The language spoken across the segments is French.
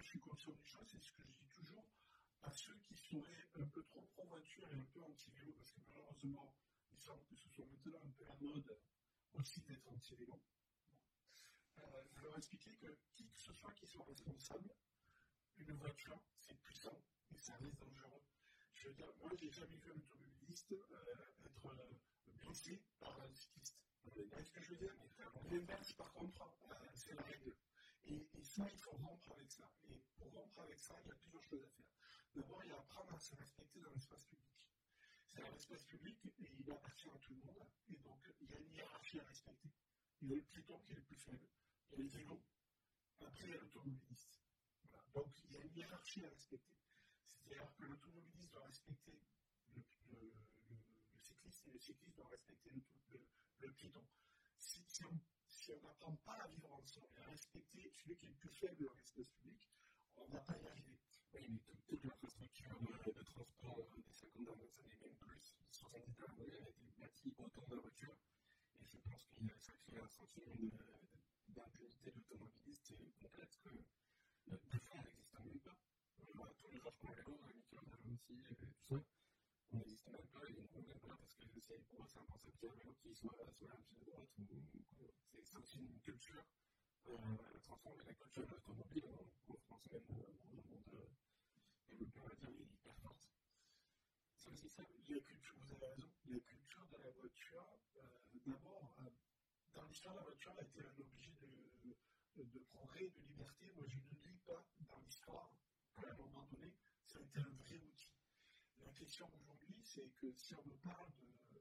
je suis conscient du choix, c'est ce que je dis toujours à ceux qui seraient un peu trop pro-voiture et un peu anti-vélo, parce que malheureusement, il semble que ce soit maintenant un peu la mode aussi d'être anti-vélo. Je leur expliquer que qui que ce soit qui soit responsable, une voiture, c'est puissant et ça reste dangereux. Je veux dire, moi, j'ai jamais vu un automobiliste être blessé par un cycliste. Vous voyez ce que je veux dire? L'inverse, par contre, c'est la règle. Et ça, il faut rompre avec ça. Et pour rompre avec ça, il y a plusieurs choses à faire. D'abord, il y a apprendre à se respecter dans l'espace public. C'est un espace public et il appartient à tout le monde. Et donc, il y a une hiérarchie à respecter. Il y a le piéton qui est le plus faible. Il y a le vélo. Après, il y a l'automobiliste. Voilà. Donc, il y a une hiérarchie à respecter. C'est-à-dire que l'automobiliste doit respecter le cycliste et le cycliste doit respecter le piéton. Si on n'apprend pas à vivre ensemble et à respecter celui qui est le plus faible dans l'espace public, on ne va pas y arriver. Oui, mais toute l'infrastructure de transport des 50 dernières années, même plus, 70 dernières années, a été bâtie autour de la voiture. Et je pense qu'il y a ça crée un sentiment d'impunité de l'automobiliste complexe que des fois on n'existe même pas. Tous les jours je prends les vélo, aussi, tout ça. On n'existe même pas et on n'aime pas parce que pour eux c'est impensable qu'il y ait un vélo qui soit sur la pied de droite. C'est aussi une culture. Transformer la culture de l'automobile en France même dans le monde développé, on va dire, est hyper forte. C'est aussi ça, la culture, vous avez raison, la culture de la voiture, d'abord, dans l'histoire de la voiture, a été un objet de progrès, de liberté. Moi, je ne lis pas dans l'histoire qu'à un moment donné, ça a été un vrai outil. La question aujourd'hui, c'est que si on me parle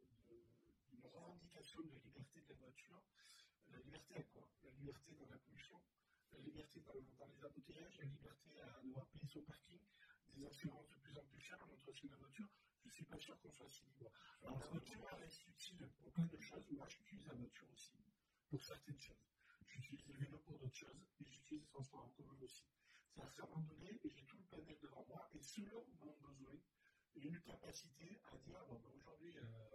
d'une revendication de liberté de la voiture, la liberté à quoi? La liberté dans la pollution, la liberté dans les embouteillages, la liberté à devoir payer son parking, des assurances de plus en plus chères, l'entretien de la voiture. Je ne suis pas sûr qu'on soit si libre. Alors la voiture reste utile pour plein de choses. Moi, j'utilise la voiture aussi pour certaines choses. J'utilise le vélo pour d'autres choses et j'utilise les transports en commun aussi. C'est-à-dire qu'à un moment donné, j'ai tout le panel devant moi et selon mon besoin, j'ai une capacité à dire, bon, ben, aujourd'hui,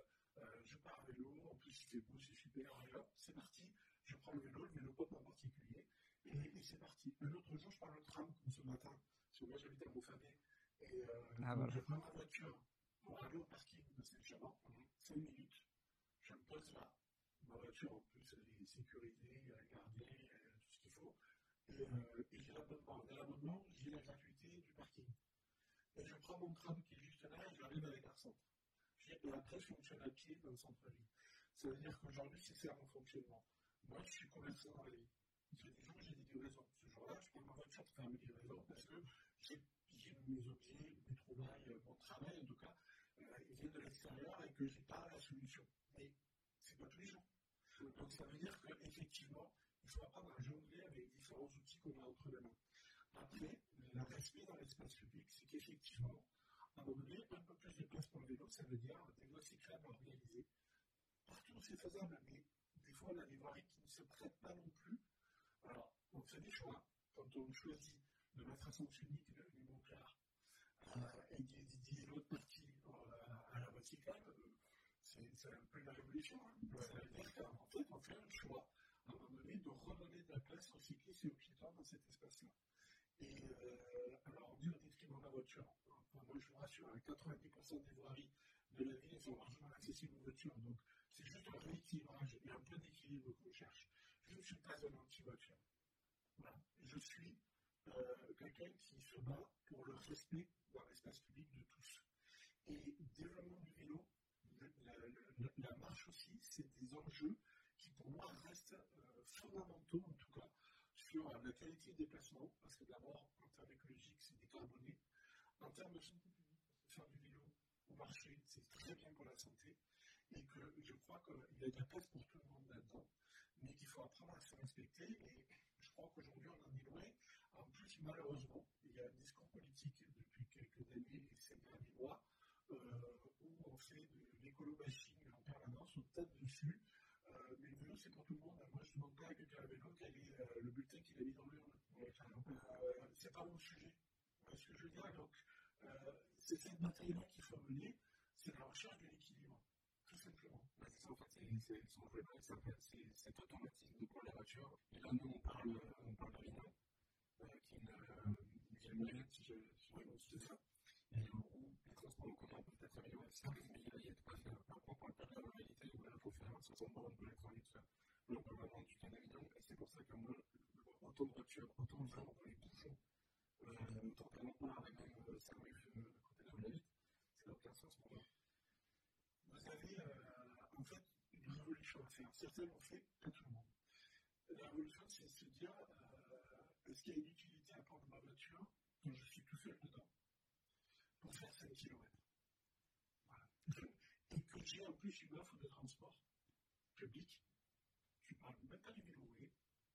je pars à vélo, en plus il fait beau, c'est super, et hop, c'est parti, je prends le vélo pop en particulier, et c'est parti. Un autre jour, je prends le tram, comme ce matin, parce que moi j'habite à Montfavet, et donc je prends ma voiture pour aller au parking de Saint-Chamond, 5 minutes, je me pose là, ma voiture en plus elle est sécurisée, elle est gardée, tout ce qu'il faut, et j'ai l'abonnement. Dans l'abonnement, j'ai la gratuité du parking. Et je prends mon tram qui est juste là et j'arrive à la gare centre. Et après, je fonctionne à pied dans le centre-ville. Ça veut dire qu'aujourd'hui, c'est ça mon fonctionnement. Moi, je suis commerçant dans la vie. Il y a des jours, j'ai des livraisons. Ce jour-là, je prends ma voiture pour faire mes livraisons parce que j'ai mes objets, mes trouvailles, mon travail, en tout cas, ils viennent de l'extérieur et que je n'ai pas la solution. Mais ce n'est pas tous les jours. Donc, ça veut dire qu'effectivement, il faut apprendre à jongler avec différents outils qu'on a entre les mains. Après, le respect dans l'espace public, c'est qu'effectivement, à un moment donné, un peu plus de place pour le vélo, ça veut dire des voies cyclables organisées. Partout, c'est faisable, mais des fois, on a des voiries qui ne se prêtent pas non plus. Alors, on fait des choix. Quand on choisit de mettre à sens unique les mots clairs et d'y l'autre partie à la voie cyclable, c'est un peu la révolution. Ça veut dire qu'en fait, on fait un choix, à un moment donné, de redonner de la place aux cyclistes et aux piétons dans cet espace-là. Et alors, on dit au détriment de la voiture. Moi, je vous rassure, 90% des voiries de la ville sont largement accessibles aux voitures. Donc, c'est juste un rééquilibrage et un peu d'équilibre qu'on cherche. Je ne suis pas un anti-voiture. Voilà. Je suis quelqu'un qui se bat pour le respect dans l'espace public de tous. Et développement du vélo, la marche aussi, c'est des enjeux qui, pour moi, restent fondamentaux, en tout cas, sur la qualité des déplacements, parce que d'abord, en termes écologiques, c'est décarboné. En termes de santé publique, faire du vélo ou marcher, c'est très bien pour la santé. Et que je crois qu'il y a de la place pour tout le monde là-dedans, mais qu'il faut apprendre à se respecter. Et je crois qu'aujourd'hui, on en est loin. En plus, malheureusement, il y a un discours politique depuis quelques années, et ces derniers mois, où on fait de l'écolo-bashing en permanence, on tape dessus. Mais le vélo, c'est pour tout le monde. Moi, je ne demande pas à quelqu'un à vélo quel est le bulletin qu'il a mis dans l'urne. C'est pas mon sujet. Vous voyez ce que je veux dire? Donc, c'est cette bataille-là qu'il faut mener. C'est la recherche de l'équilibre. Tout simplement. En fait, c'est cet automatisme pour la voiture. Et là, nous, on parle de Renault, qui est faire. Certains l'ont fait, pas tout le monde. La révolution, c'est se dire, est-ce qu'il y a une utilité à prendre ma voiture quand je suis tout seul dedans pour faire 5 km? Voilà. Et que j'ai en plus une offre de transport public. Je ne parle même pas du vélo, oui.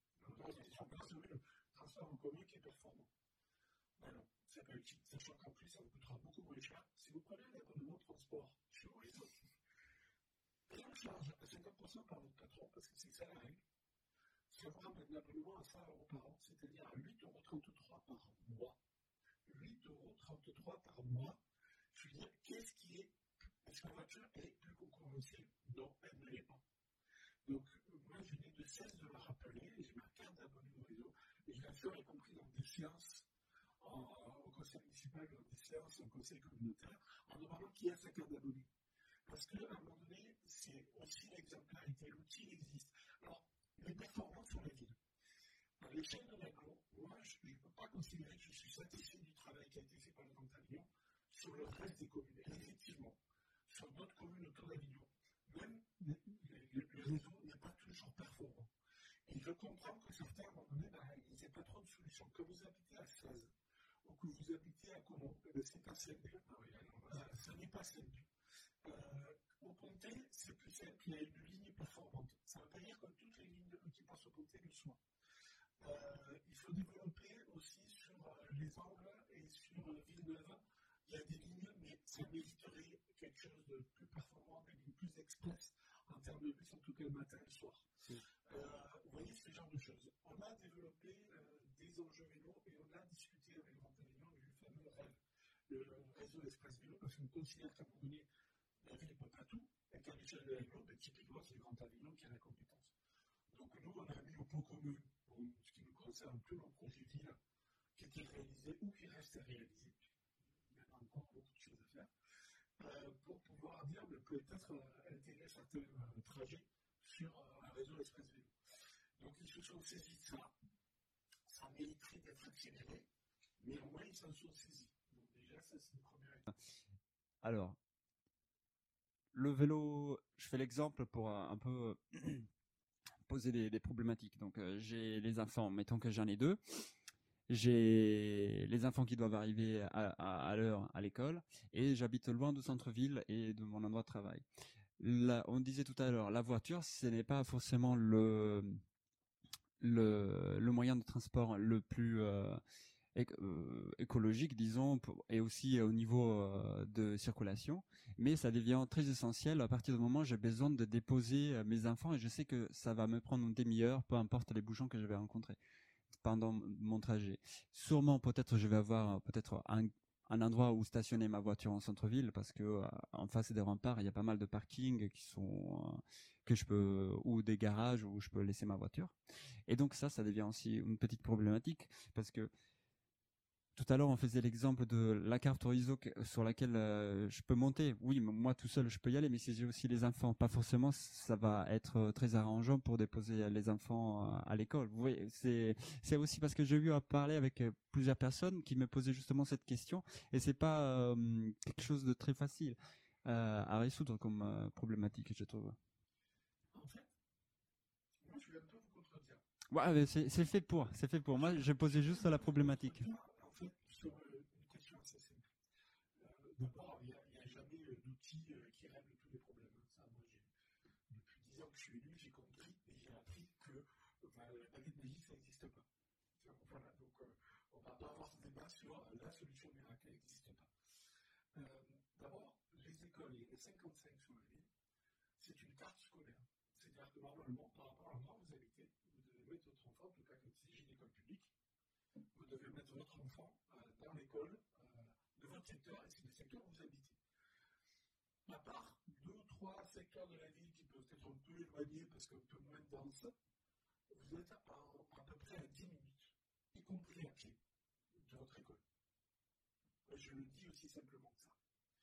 Le transport en commun qui est performant. Alors, c'est pas utile, sachant qu'en plus, ça vous coûtera beaucoup moins cher. Si vous prenez un abonnement de transport chez vous, pris en charge à 50% par votre patron, parce que c'est ça la règle, ça vous ramène un abonnement à 100 € par an, c'est-à-dire à 8,33 € par mois. 8,33 € par mois. Je veux dire, qu'est-ce qui est. Est-ce que la voiture est plus concurrentielle? Non, elle ne l'est pas. Donc, moi, je n'ai de cesse de la rappeler, j'ai ma carte d'abonné au réseau, et je la fais, y compris dans des séances au conseil municipal, dans des séances au conseil communautaire, en demandant qui a sa carte d'abonné. Parce qu'à un moment donné, c'est aussi l'exemplarité, l'outil existe. Alors, les performances sur la ville. À l'échelle de l'aglo, moi, je ne peux pas considérer que je suis satisfait du travail qui a été fait par le Grand Avignon sur le reste des communes. Et effectivement, sur d'autres communes autour d'Avignon, même le réseau n'est pas toujours performant. Et je comprends que certains, à un moment donné, ils n'aient pas trop de solutions. Que vous habitez à 16, ou que vous habitez à Caumont, c'est pas simple. Ça n'est pas simple. Au Pontet, c'est plus simple, il y a une ligne performante. Ça ne veut pas dire que toutes les lignes qui passent au Pontet le soient. Il faut développer aussi sur les angles et sur Villeneuve. Il y a des lignes, mais ça mériterait quelque chose de plus performant, des lignes plus express en termes de bus, en tout cas le matin et le soir. Vous voyez ce genre de choses. On a développé des enjeux vélo et on a discuté avec Grand Avignon du fameux REV, le réseau Express Vélo, parce qu'on considère qu'à un moment donné, la ville ne peut pas tout, et qu'à l'échelle de l'aglo, typiquement, c'est le Grand Avignon qui a la compétence. Donc nous, on a mis au pot commun, pour ce qui nous concerne, tous nos projets villes qui étaient réalisés ou qui restent à réaliser. Il y a encore beaucoup de choses à faire. Pour pouvoir dire, peut-être intégrer certains trajets sur un réseau Express Vélo. Donc ils se sont saisis de ça. Ça mériterait d'être accéléré, mais au moins ils s'en sont saisis. Donc déjà, ça c'est une première étape. Alors, le vélo, je fais l'exemple pour un peu poser des problématiques. Donc j'ai les enfants, mettons que j'en ai 2. J'ai les enfants qui doivent arriver à l'heure à l'école et j'habite loin du centre-ville et de mon endroit de travail. Là, on disait tout à l'heure, la voiture, ce n'est pas forcément le moyen de transport le plus écologique, disons, et aussi au niveau de circulation, mais ça devient très essentiel à partir du moment où j'ai besoin de déposer mes enfants et je sais que ça va me prendre une demi-heure, peu importe les bouchons que je vais rencontrer pendant mon trajet. Sûrement, peut-être, je vais avoir peut-être un endroit où stationner ma voiture en centre-ville parce que en face des remparts, il y a pas mal de parkings qui sont que je peux ou des garages où je peux laisser ma voiture. Et donc ça devient aussi une petite problématique parce que tout à l'heure, on faisait l'exemple de la carte réseau sur laquelle je peux monter. Oui, moi tout seul, je peux y aller, mais si j'ai aussi les enfants, pas forcément, ça va être très arrangeant pour déposer les enfants à l'école. Vous voyez, c'est aussi parce que j'ai eu à parler avec plusieurs personnes qui me posaient justement cette question, et c'est pas quelque chose de très facile à résoudre comme problématique, je trouve. En fait, moi je vais un peu vous contredire. Ouais, c'est fait pour. Moi, je posais juste la problématique. En fait, sur une question assez simple. D'abord, il n'y a jamais d'outil qui règle tous les problèmes. Ça, moi, depuis 10 ans que je suis élu, j'ai compris et j'ai appris que la baguette magique, ça n'existe pas. Voilà, donc on ne va pas avoir ce débat sur la solution miracle, elle n'existe pas. D'abord, les écoles, il y en a 55 sur la ville, c'est une carte scolaire. C'est-à-dire que normalement, par rapport à l'endroit où vous habitez, vous devez mettre votre enfant, en tout cas quand il s'agit d'école publique, vous devez mettre votre enfant dans l'école de votre secteur, et c'est le secteur où vous habitez. À part 2 ou 3 secteurs de la ville qui peuvent être un peu éloignés parce qu'un peu moins dense, vous êtes à peu près à 10 minutes, y compris à pied, de votre école. Je le dis aussi simplement que ça.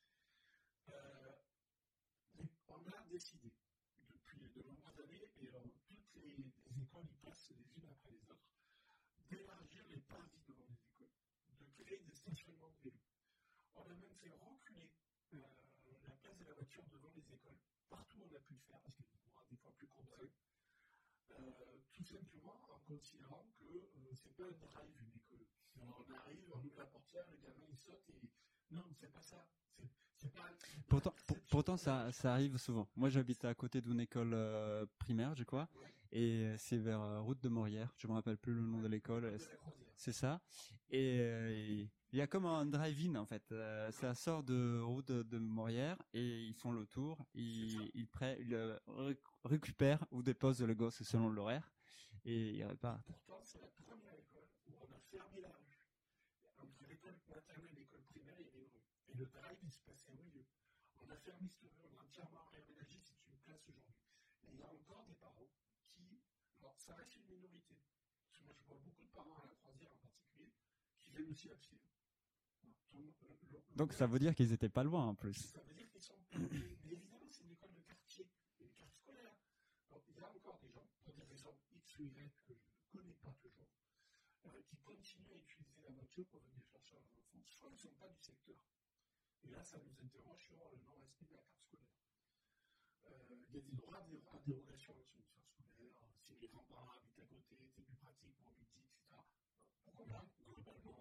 On a décidé, depuis de nombreuses années, et toutes les écoles y passent les unes après les autres, d'élargir les parvis devant les écoles, de créer des stationnements de vélo. On a même fait reculer la place de la voiture devant les écoles. Partout on a pu le faire, parce que des fois fois plus contraint. Tout simplement en considérant que c'est pas un drive une école. On arrive, on ouvre la portière, le gamin il saute et non, c'est pas ça. C'est pas. Pourtant, ça arrive souvent. Moi, j'habite à côté d'une école primaire, je crois, et c'est vers Route de Morières. Je me rappelle plus le nom de l'école. C'est ça. Et il y a comme un drive-in en fait. Ça sort de Route de Morières et ils font le tour. Ils récupèrent ou déposent le gosse selon l'horaire et ils repartent. Pourtant, c'est la première école où on a fermé la rue. Entre l'école maternelle et l'école primaire, il y avait une rue. Et le drive, il se passait au milieu. On a fermé cette rue, on a entièrement réaménagé, c'est une place aujourd'hui. Et il y a encore des parents qui. Alors, ça reste une minorité. Parce que moi, je vois beaucoup de parents à la croisière en particulier qui viennent aussi à pied. Donc, ça veut dire qu'ils n'étaient pas loin en plus. Ça veut dire qu'ils sont. Mais évidemment, c'est une école de quartier, une carte scolaire. Donc, il y a encore des gens, pour des raisons X ou Y que je ne connais pas toujours, qui continuent à utiliser la voiture pour venir chercher leurs enfants. Soit ils ne sont pas du secteur. Et là, ça nous interroge sur le non-respect de la carte scolaire. Il y a des droits à dérogation sur une carte scolaire. Si les grands-parents habitent à côté, c'est plus pratique pour midi, etc. Pourquoi pas? Globalement,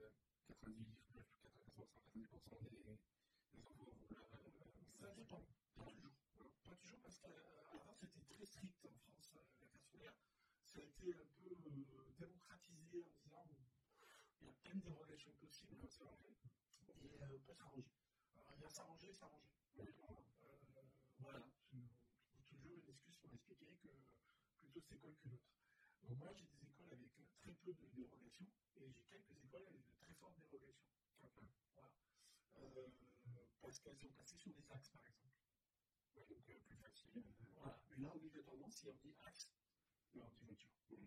90% des enfants ça dépend. Pas toujours. Pas toujours parce qu'avant, c'était très strict en France, la carte scolaire. Ça a été un peu démocratisé en disant il y a plein de dérogations possibles, c'est vrai. Et on peut s'arranger. Alors, il y a s'arranger et s'arranger. Voilà. Je trouve toujours une excuse pour expliquer que plutôt cette école que l'autre. Donc, moi, j'ai des écoles avec très peu de dérogations et j'ai quelques écoles avec de très fortes dérogations. Voilà. Parce qu'elles sont placées sur des axes, par exemple. Ouais, donc, plus facile. Voilà. Mais là, obligatoirement, si on dit axe, là, on dit voiture.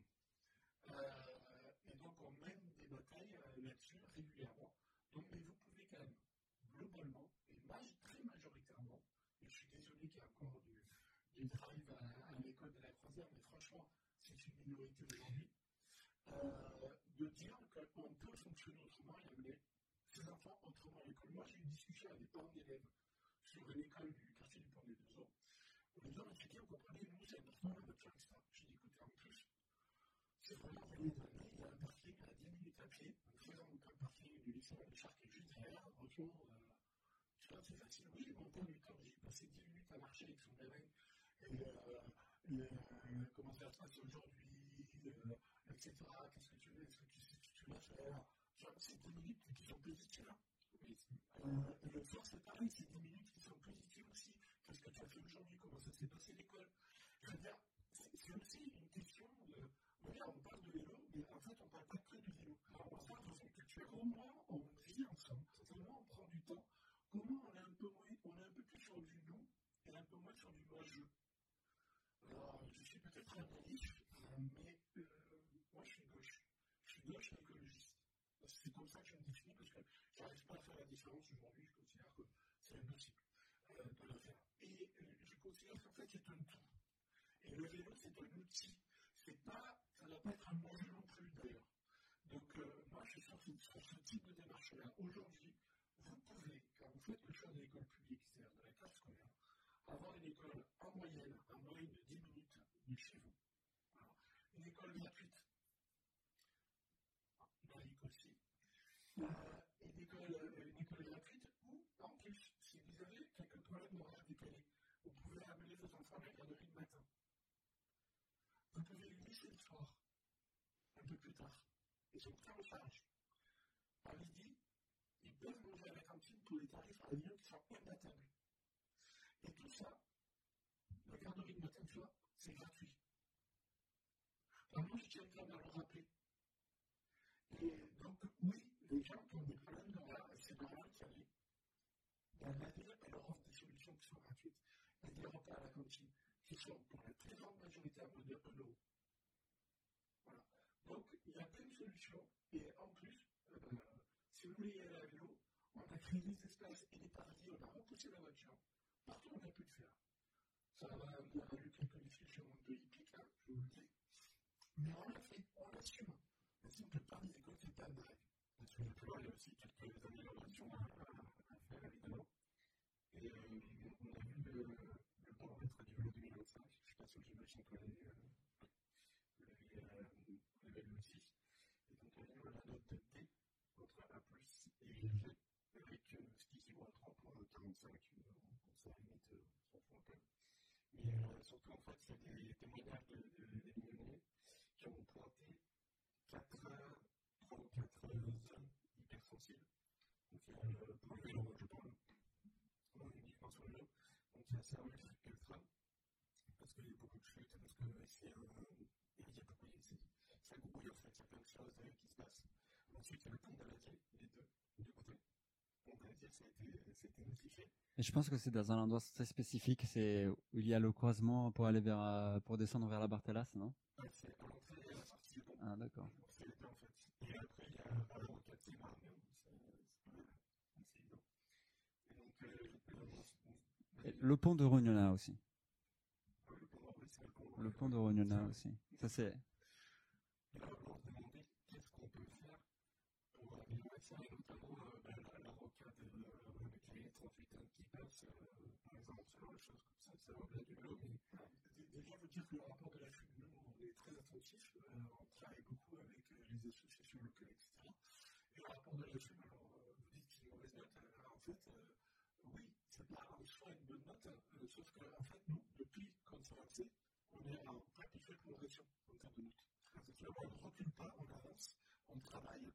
Et donc, on mène des batailles là-dessus régulièrement. Donc, mais vous pouvez quand même, globalement, et très majoritairement, et je suis désolé qu'il y ait encore du drive à l'école de la croisière, mais franchement, c'est une minorité aujourd'hui, de dire qu'on peut fonctionner autrement et amener ses enfants autrement à l'école. Moi, j'ai eu une discussion avec des parents d'élèves sur une école du quartier du Pont des Deux Eaux. On nous a expliqué, vous comprenez, nous, c'est important la voiture, etc. J'ai dit, écoutez, en plus, c'est vraiment pour les années, il y a un parking à 10 minutes à pied, en faisant un parking du lycée de Chartres qui est juste derrière, franchement, je pense que c'est facile. Oui, mon père du temps, j'ai passé 10 minutes à marcher avec son gamin, et comment ça se passe aujourd'hui, etc. Qu'est-ce que tu veux, est-ce que tu vas faire? C'est 10 minutes qui sont positives. Et le soir, c'est pareil, c'est 10 minutes qui sont positives aussi. Qu'est-ce que tu as fait aujourd'hui? Comment ça s'est passé l'école? Je veux dire, c'est aussi une question de. Regarde, on parle de vélo, mais en fait, on ne parle pas que de vélo. Alors, on parle de façon culturelle. Comment on vit ensemble? Comment on prend du temps? Comment on est un peu plus sur du nous et un peu moins sur du moi-je? Alors, je suis peut-être un naïf, mais moi, je suis gauche. Je suis gauche et écologiste. C'est comme ça que je me définis, parce que je n'arrive pas à faire la différence aujourd'hui. Je considère que c'est impossible de le faire. Et je considère qu'en fait, c'est un tout. Et le vélo, c'est un outil. Ça ne doit pas être un moyen non plus, d'ailleurs. Donc, moi, je suis sur ce type de démarche-là. Aujourd'hui, vous pouvez, quand vous faites le choix de l'école publique, c'est-à-dire de la classe scolaire, avoir une école en moyenne de 10 minutes de chez vous. Alors, une école gratuite, laïque aussi. Une école gratuite où, en plus, si vous avez quelques problèmes d'horaire décalé, vous pouvez amener vos enfants à la garderie le matin. Vous pouvez les laisser le soir, un peu plus tard. Ils sont pris en charge. Par midi, ils peuvent manger à la cantine pour les tarifs à Lyon qui sont imbattables. Et tout ça, la garderie de matin, tu vois, c'est gratuit. Moi, je tiens quand même à le rappeler. Et donc, oui, les gens qui ont des problèmes d'horaire, c'est normal qu'il y ait. Elle leur offre des solutions qui sont gratuites. Il y a des repas à la cantine qui sont pour la très grande majorité à modèle euro. Voilà. Donc, il y a plein de solutions. Et en plus, si vous voulez y aller à vélo, on a créé des espaces et des paradis, on a repoussé la voiture. Partout, on a pu le faire. Ça a eu quelques discussions un peu hippiques, hein, je vous le dis. Mais on l'a fait, on l'assume. Mais si on ne peut pas les écoles, c'est pas vrai. Parce qu'il y a aussi quelques améliorations à faire, évidemment. Et on a vu le pont va être livré en 2025. Je ne sais pas si j'imagine que vous l'avez lu aussi. Et donc, on livre la note de D entre A plus et G, avec ce qui équivaut à 3 pour 45. Ça limite, on s'en fout un peu. Mais surtout, en fait, c'est des témoignages des Mignonnais qui ont pointé 3 ou 4 zones hypersensibles. Donc, pour le vélo, je parle uniquement sur le vélo. Donc, il y a ça, ultra, parce qu'il y a beaucoup de chutes, parce que c'est ça grouille, en fait, il y a plein de choses qui se passent. Ensuite, il y a le pont d'Aladier, les deux côtés. Le pont d'Aladier, ça a été notifié. Et je pense que c'est dans un endroit très spécifique, c'est où il y a le croisement pour aller pour descendre vers la Barthellas, non? Ouais, c'est à l'entrée et à la sortie du pont. Ah, d'accord. C'est les deux, en fait. Et après, il y a la rocade qui marche, c'est évident. Et donc, Et le pont de Rognona aussi. Le pont de Rognona aussi. Ça, c'est. Et là, on se demandait qu'est-ce qu'on peut faire pour améliorer ça, et notamment la rocade avec les 38 tonnes qui passent, par exemple, ce genre de choses comme ça, ça va bien du vélo. Mais déjà, vous dire que le rapport de la chute, nous, on est très attentifs, on travaille beaucoup avec les associations locales, etc. Et le rapport de la chute, alors, vous dites qu'il y a une mauvaise note, en fait, oui, c'est pas en soi une bonne note, sauf que, en fait, nous, depuis qu'on s'est lancé, on est en perpétuelle progression en termes de notes. On ne recule pas, on avance, on travaille.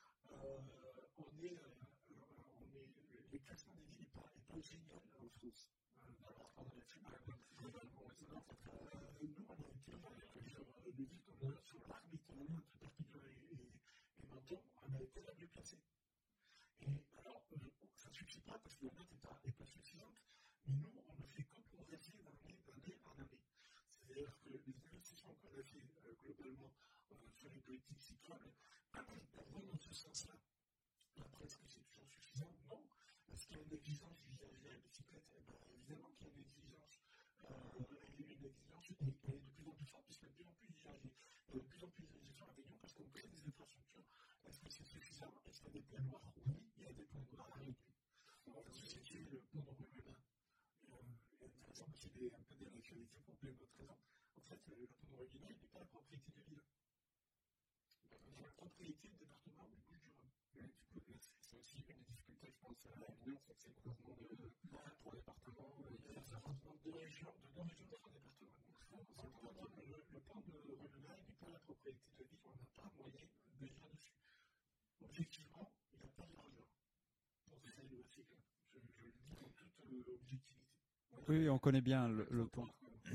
Les classements des villes n'est pas génial en France. Dans le rapport de la chute, globalement, nous, on a été sur des villes comme sur l'Arc méditerranéen, entre Perpignan et Menton, on a été la mieux classée. Et alors, ça ne suffit pas parce que la note n'est pas suffisante, mais nous, on ne fait que progresser d'année en année. C'est-à-dire que les investissements qu'on a fait globalement sur les politiques cyclables, vont dans ce sens-là. Après, est-ce que c'est toujours suffisant? Non. Est-ce qu'il y a une exigence vis-à-vis de la bicyclette? Évidemment qu'il y a une exigence. Une exigence et elle est de plus en plus forte puisqu'il y a de plus en plus d'usagers. Il y a de plus en plus d'utilisateurs à Avignon parce qu'on crée des infrastructures. Est-ce que c'est suffisant? Est-ce qu'il y a des points noirs? Oui, il y a des points noirs à régler. C'est le pont de Rognona. C'est intéressant parce qu'il y a un peu d'actualité pour plein d'autres raisons. En fait, le pont de Rognona, il n'est pas la propriété de l'île. C'est la propriété du département du Bouches-du-Rhône. C'est aussi une des difficultés, je pense, à Avignon, c'est que c'est le croisement de 3 départements. Il y a un croisement de 2 régions de 3 départements. Le pont de Rognona, il n'est pas la propriété de l'île, on n'a pas moyen de lire dessus. Objectivement, il n'a pas de largeur pour réaliser le cycle. Je le dis en toute objectivité. Oui, on connaît bien le pont.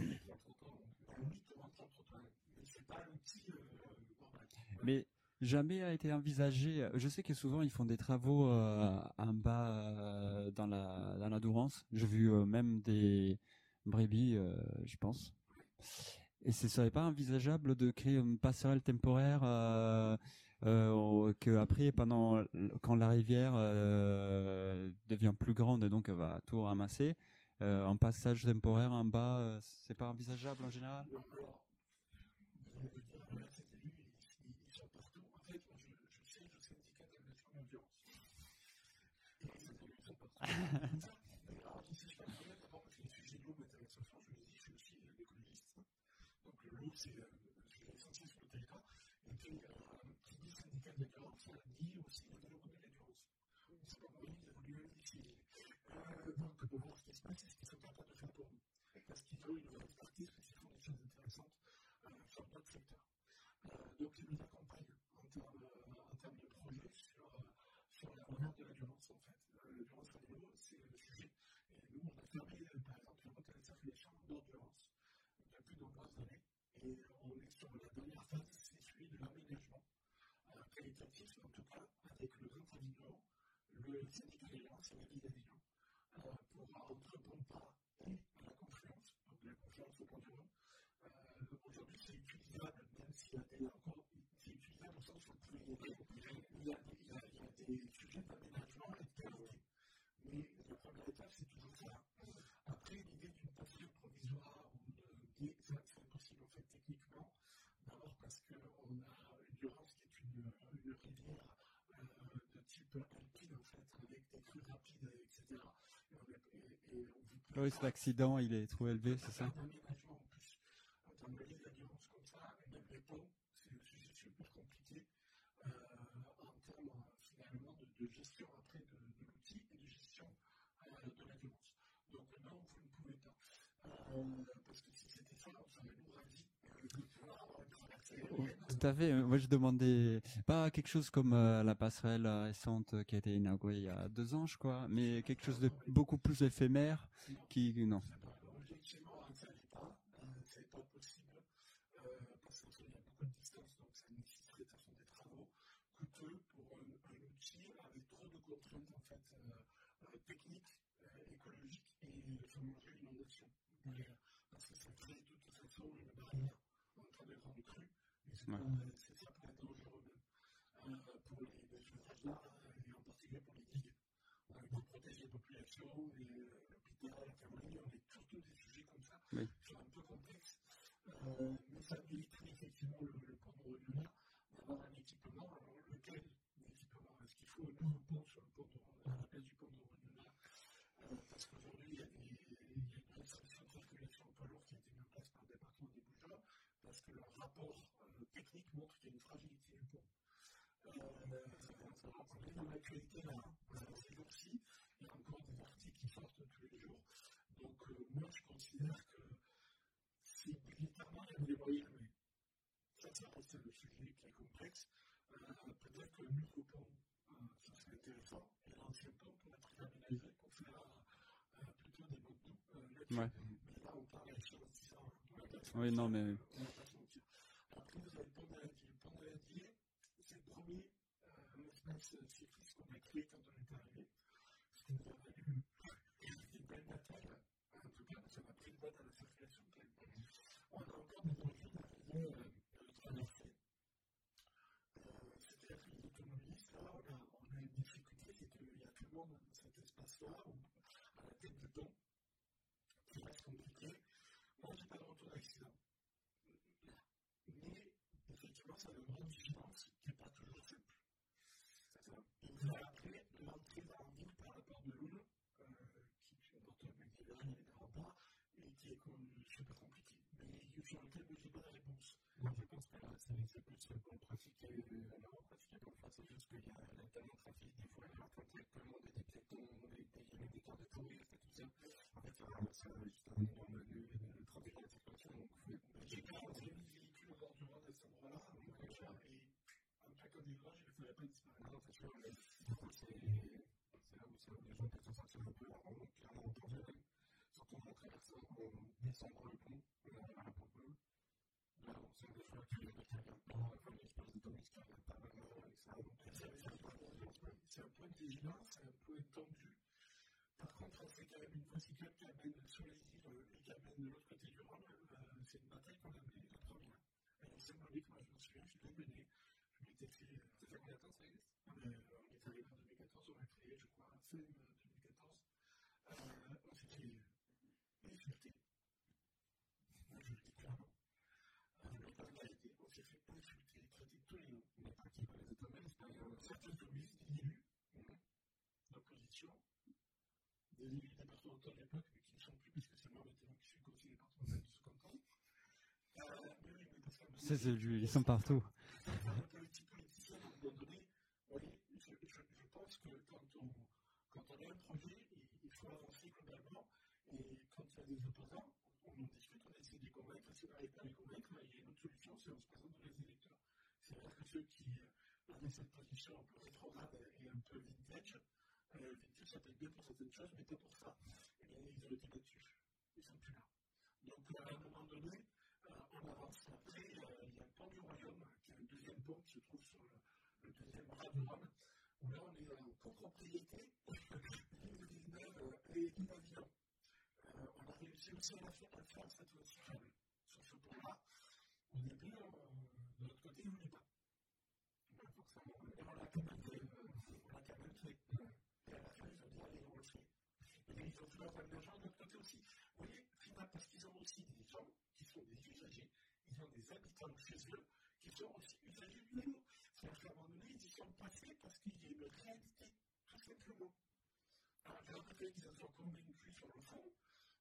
Mais jamais a été envisagé. Je sais que souvent ils font des travaux en bas dans la Dourance. J'ai vu même des brebis, je pense. Et ce serait pas envisageable de créer une passerelle temporaire que après, quand la rivière devient plus grande et donc va tout ramasser, un passage temporaire en bas, c'est pas envisageable en général? L'eau, c'est l'essentiel sur le territoire. Et puis, qui dit syndicat de l'endurance, ça dit aussi le développement de l'endurance. C'est pas moyen d'évoluer ici. Donc, pour voir ce qui se passe, c'est ce qu'ils sont capables de faire pour nous. Parce qu'ils ont une vraie expertise, parce qu'ils font des choses intéressantes sur d'autres secteurs. Donc, ils nous accompagnent en termes de projet sur la valeur de l'endurance, en fait. L'endurance à vélo, c'est le sujet. Et nous, on a fermé, par exemple, la route à la circulation d'endurance depuis de nombreuses années. Et on est sur la dernière phase, c'est celui de l'aménagement qualitatif, en tout cas avec le Grand Avignon, le syndicat d'Alliance et la ville d'Avignon, pour entre Pompa et la confluence, donc la confluence au Pont du Rhône. Aujourd'hui, c'est utilisable, même s'il y a c'est utilisable au sens où il y a des sujets d'aménagement et de qualité. Mais la première étape, c'est toujours ça. Après, l'idée d'une passerelle provisoire ou c'est impossible en fait techniquement, d'abord parce qu'on a une Durance qui est une rivière de type alpine en fait, avec des crues rapides, etc. Et on peut Oui, cet accident, il est trop élevé, c'est ça? D'aménagement en plus, en termes de lignes comme ça, et même les ponts, c'est super compliqué en termes finalement de gestion après de l'outil et de gestion de la violence. Donc non, vous ne pouvez pas. Parce que si c'était ça, ça nous ravit de pouvoir traverser. Tout à fait. Moi, je demandais pas quelque chose comme la passerelle récente qui a été inaugurée il y a 2 ans, je crois, mais quelque chose de beaucoup plus éphémère qui, non. Objectivement, ça n'est pas, c'est pas possible, parce qu'il y a beaucoup de distance, donc ça nécessiterait de façon des travaux coûteux pour un outil avec trop de contraintes en fait, techniques, écologiques, et ça mangerait l'inondation derrière. Parce que ça crée de toute façon une barrière entre les grandes crues, et ça pourrait être dangereux même pour les ouvrages d'art, et en particulier pour les digues. Pour protéger les populations, l'hôpital, la famille, on est surtout des sujets comme ça, qui sont un peu complexes. Mais ça mériterait effectivement le pont de Renouard d'avoir un équipement. Alors, lequel équipement? Est-ce qu'il faut un nouveau pont sur le pont à la place du pont de Renouard? Parce qu'aujourd'hui, il y a une restriction de circulation poids lourd qui a été mise en place par le département des Bouches-du-Rhône, parce que leur rapport technique montre qu'il y a une fragilité du pont. On est dans l'actualité là, ces jours-ci, il y a encore des articles qui sortent tous les jours. Donc, moi, je considère que si militairement, il y avait des moyens, mais ça reste le sujet qui est complexe. Peut-être que le nouveau pont, ça serait intéressant, et l'ancien pont pourrait être aménagé pour faire plutôt des bons là-dessus. Mais là, on parle de 600. Oui, non, mais. Après, vous avez le pont d'Aladier. Le pont d'Aladier, c'est le premier espace cycliste qu'on a créé quand on est arrivé. Ce qui nous a valu une belle bataille, en tout cas, parce qu'on a pris le voie dans la circulation. On a encore des enjeux d'arriver à traverser. C'est-à-dire que les automobilistes, là, on a une difficulté, c'est qu'il y a tout le monde dans cet espace-là, à la tête du pont. Ça reste compliqué. Moi, je n'ai pas de retour d'accident. Mais, effectivement, ça demande une vigilance qui n'est pas toujours simple. Et vous avez après l'entrée dans la ville par rapport de Loul, qui est porteur qui est derrière les remparts, et qui est super compliqué. Mais sur lequel je n'ai pas de réponse. Moi, je pense que c'est plus pour pratiquer comme ça, c'est juste qu'il y a tellement de trafic, des fois, il y a tellement des piétons, des cartes de touristes et tout ça. En fait, ça va juste un énorme trafic de la circulation. J'ai pas entendu les véhicules au bord du Rhône à cet endroit-là, et en plaquant des virages, il ne fallait pas disparaître. Non, c'est sûr, mais du coup, c'est là où les gens peuvent se sentir un peu clairement en danger, surtout en traversant, en descendant le pont, pour eux. Là, on sent des fois qu'il y a des pas, comme l'espèce d'autobus qui n'arrête pas vraiment, et ça. C'est un point de vigilance, c'est un peu tendu. Par contre, c'est quand même une voie cyclable qui amène sur les îles et qui amène de l'autre côté du Rhône. C'est une bataille qu'on a menée la première. Elle est symbolique, moi je me souviens, je l'ai menée. Je m'étais fait. Ça fait combien de temps ça existe? On est arrivé en 2014, on l'a créé, je crois, fin 2014. On s'est fait insulter. Moi je le dis clairement. La réalité, on s'est fait insulter, traiter tous les noms. Mais pas qui, les automobilistes, certains automobilistes, des élus d'opposition, des élus départementaux de l'époque, mais qui ne sont plus, puisque c'est moi maintenant qui suis conseiller départemental du second temps. Ces élus, ils sont partout. Un politicien, à un moment donné, oui, je pense que quand on a un projet, il faut avancer globalement, et quand il y a des opposants, on en discute, on essaie de les convaincre, si on n'arrive pas à les convaincre, il y a une autre solution, c'est on se présente devant les électeurs. C'est vrai que ceux qui avaient cette position un peu rétrograde et un peu vintage, ça peut être bien pour certaines choses, mais pas pour ça. Et bien, ils ont été là-dessus. Ils sont plus là. Donc, à un moment donné, on avance. Après, il y a le pont du Royaume, qui est un deuxième pont qui se trouve sur le deuxième bras de Rome, où là, on est en copropriété, ligne 19 et ligne avion. On a réussi aussi à faire cette voie cyclable sur ce pont-là. Au début, de l'autre côté, ils ne voulaient pas. Forcément, on l'a quand même fait. Et à la fin, ils ont dit, allez, on le fait. Et ils ont voulu avoir de l'argent de l'autre côté aussi. Vous voyez, parce qu'ils ont aussi des gens qui sont des usagers, ils ont des habitants chez eux qui sont aussi usagers du vélo. C'est-à-dire qu'à un moment donné, ils y sont passés parce qu'il y a une réalité, tout simplement. Alors, j'ai l'impression qu'ils en sont convaincus sur le fond,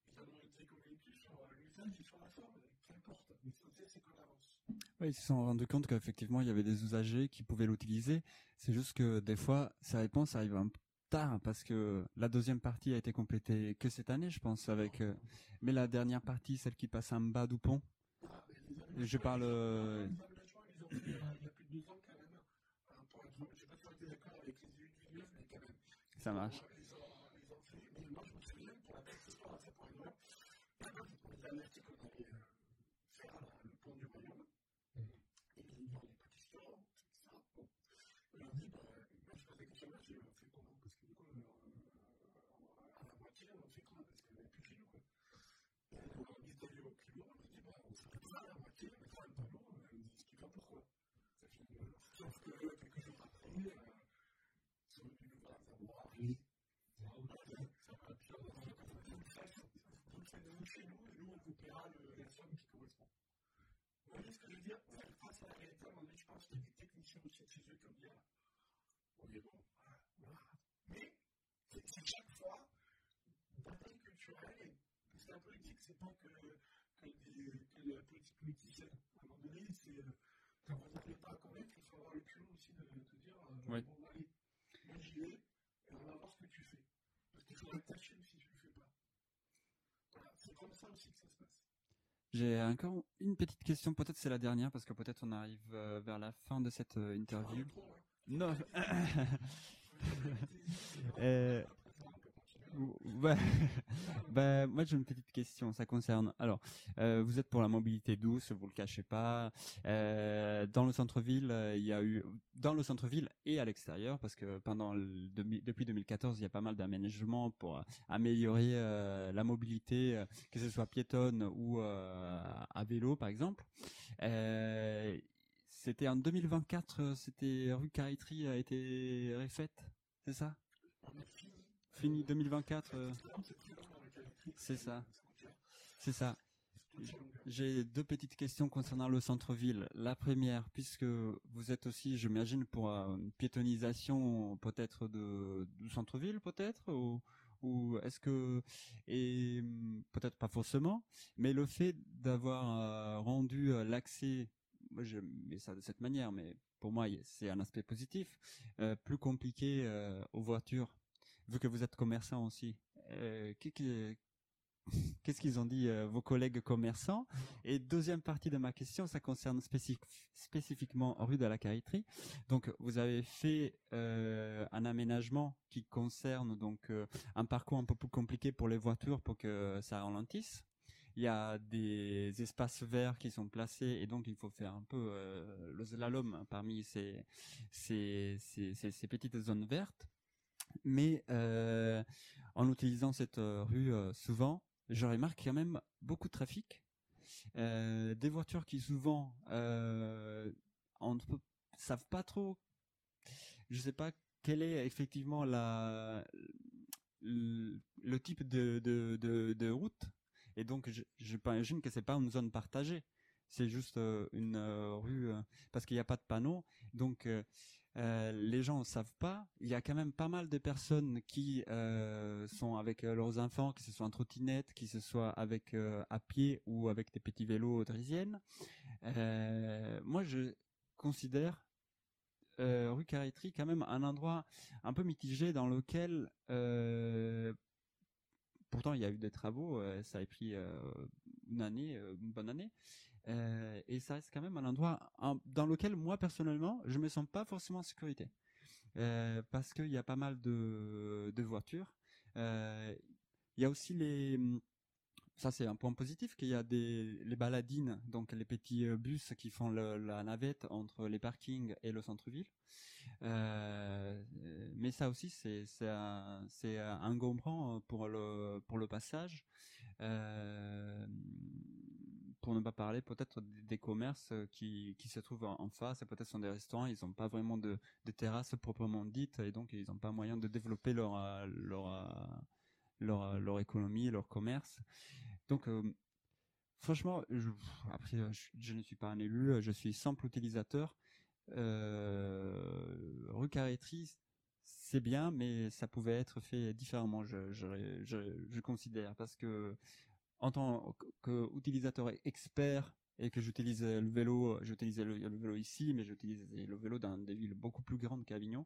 finalement été convaincus sur l'usage et sur la forme, qu'importe. L'essentiel, c'est qu'on avance. Oui, ils se sont rendus compte qu'effectivement, il y avait des usagers qui pouvaient l'utiliser. C'est juste que des fois, sa réponse arrive un peu tard parce que la deuxième partie a été complétée que cette année, je pense, avec. Mais la dernière partie, celle qui passe en bas du pont, je parle. Les aménagements, ils ont fait il y a plus de 2 ans quand même. Je ne sais pas si on était d'accord avec les élus du Lièvre, mais quand même. Ça marche. Ils ont fait. Mais moi, je me souviens pour la belle histoire à ce point-là. On les a alertés qu'on allait faire le pont du Royaume. Et il n'y avait pas de question, tout ça. Bon. On leur dit, moi, je pose la question, on fait comment? Parce que du coup, à la moitié, on fait quoi? Parce qu'il n'y avait plus de kilos, quoi. On dit d'aller au kilo, on dit, on fait ça à la moitié, on mettra un panneau, on ne dit pas pourquoi. Sauf que quelques jours après, ils ont dû nous voir savoir. Ça va bien, on va faire une création. Vous faites de chez nous, et nous, on vous paiera la somme qui correspond. Vous voyez ce que je veux dire? Face à la réalité, à un moment donné, je pense qu'il y a des techniciens aussi chez eux qui ont dit, on est bon, voilà. Mais c'est chaque fois bataille culturelle, et c'est la politique, c'est pas que la politique politicienne. À un moment donné, c'est quand vous n'arrivez pas à convaincre, il faut avoir le culot aussi de dire Oui. bon, allez, moi j'y vais, et on va voir ce que tu fais. Parce qu'il faudra tâcher si tu ne le fais pas. Voilà, c'est comme ça aussi que ça se passe. J'ai encore une petite question, peut-être c'est la dernière, parce que peut-être on arrive vers la fin de cette interview. Non. Moi j'ai une petite question, ça concerne. Alors, vous êtes pour la mobilité douce, vous le cachez pas. Dans le centre-ville, il y a eu dans le centre-ville et à l'extérieur, parce que depuis 2014, il y a pas mal d'aménagements pour améliorer la mobilité, que ce soit piétonne ou à vélo, par exemple. C'était en 2024, c'était rue Carité a été refaite, c'est ça? Fini 2024, c'est ça. C'est ça. J'ai deux petites questions concernant le centre-ville. La première, puisque vous êtes aussi, j'imagine, pour une piétonisation peut-être du centre-ville, peut-être, ou est-ce que, et peut-être pas forcément, mais le fait d'avoir rendu l'accès, moi je mets ça de cette manière, mais pour moi c'est un aspect positif, plus compliqué aux voitures, vu que vous êtes commerçant aussi. Qu'est-ce qu'ils ont dit vos collègues commerçants? Et deuxième partie de ma question, ça concerne spécifiquement rue de la Cariterie. Donc vous avez fait un aménagement qui concerne donc un parcours un peu plus compliqué pour les voitures pour que ça ralentisse. Il y a des espaces verts qui sont placés et donc il faut faire un peu le slalom parmi ces petites zones vertes. Mais en utilisant cette rue souvent, je remarque quand même beaucoup de trafic, des voitures qui souvent savent pas trop, je sais pas quel est effectivement le type de route, et donc je j'imagine que c'est pas une zone partagée, c'est juste une rue parce qu'il n'y a pas de panneau, donc les gens ne savent pas. Il y a quand même pas mal de personnes qui sont avec leurs enfants, que ce soit en trottinette, que ce soit avec à pied ou avec des petits vélos draisiennes. Moi, je considère rue Cariterie quand même un endroit un peu mitigé dans lequel pourtant il y a eu des travaux, ça a pris une bonne année. Et ça reste quand même un endroit dans lequel moi personnellement je me sens pas forcément en sécurité parce qu'il y a pas mal de voitures. Il y a aussi ça c'est un point positif qu'il y a les baladines, donc les petits bus qui font la navette entre les parkings et le centre-ville. Mais ça aussi c'est encombrant pour le passage. Pour ne pas parler peut-être des commerces qui se trouvent en face, et peut-être sont des restaurants, ils n'ont pas vraiment de terrasse proprement dite, et donc ils n'ont pas moyen de développer leur économie, leur commerce. Donc franchement, après je ne suis pas un élu, je suis simple utilisateur. Rue Cariterie, c'est bien, mais ça pouvait être fait différemment, je considère, parce que en tant qu'utilisateur expert et que j'utilise le vélo, j'utilisais le vélo ici, mais j'utilise le vélo dans des villes beaucoup plus grandes qu'Avignon.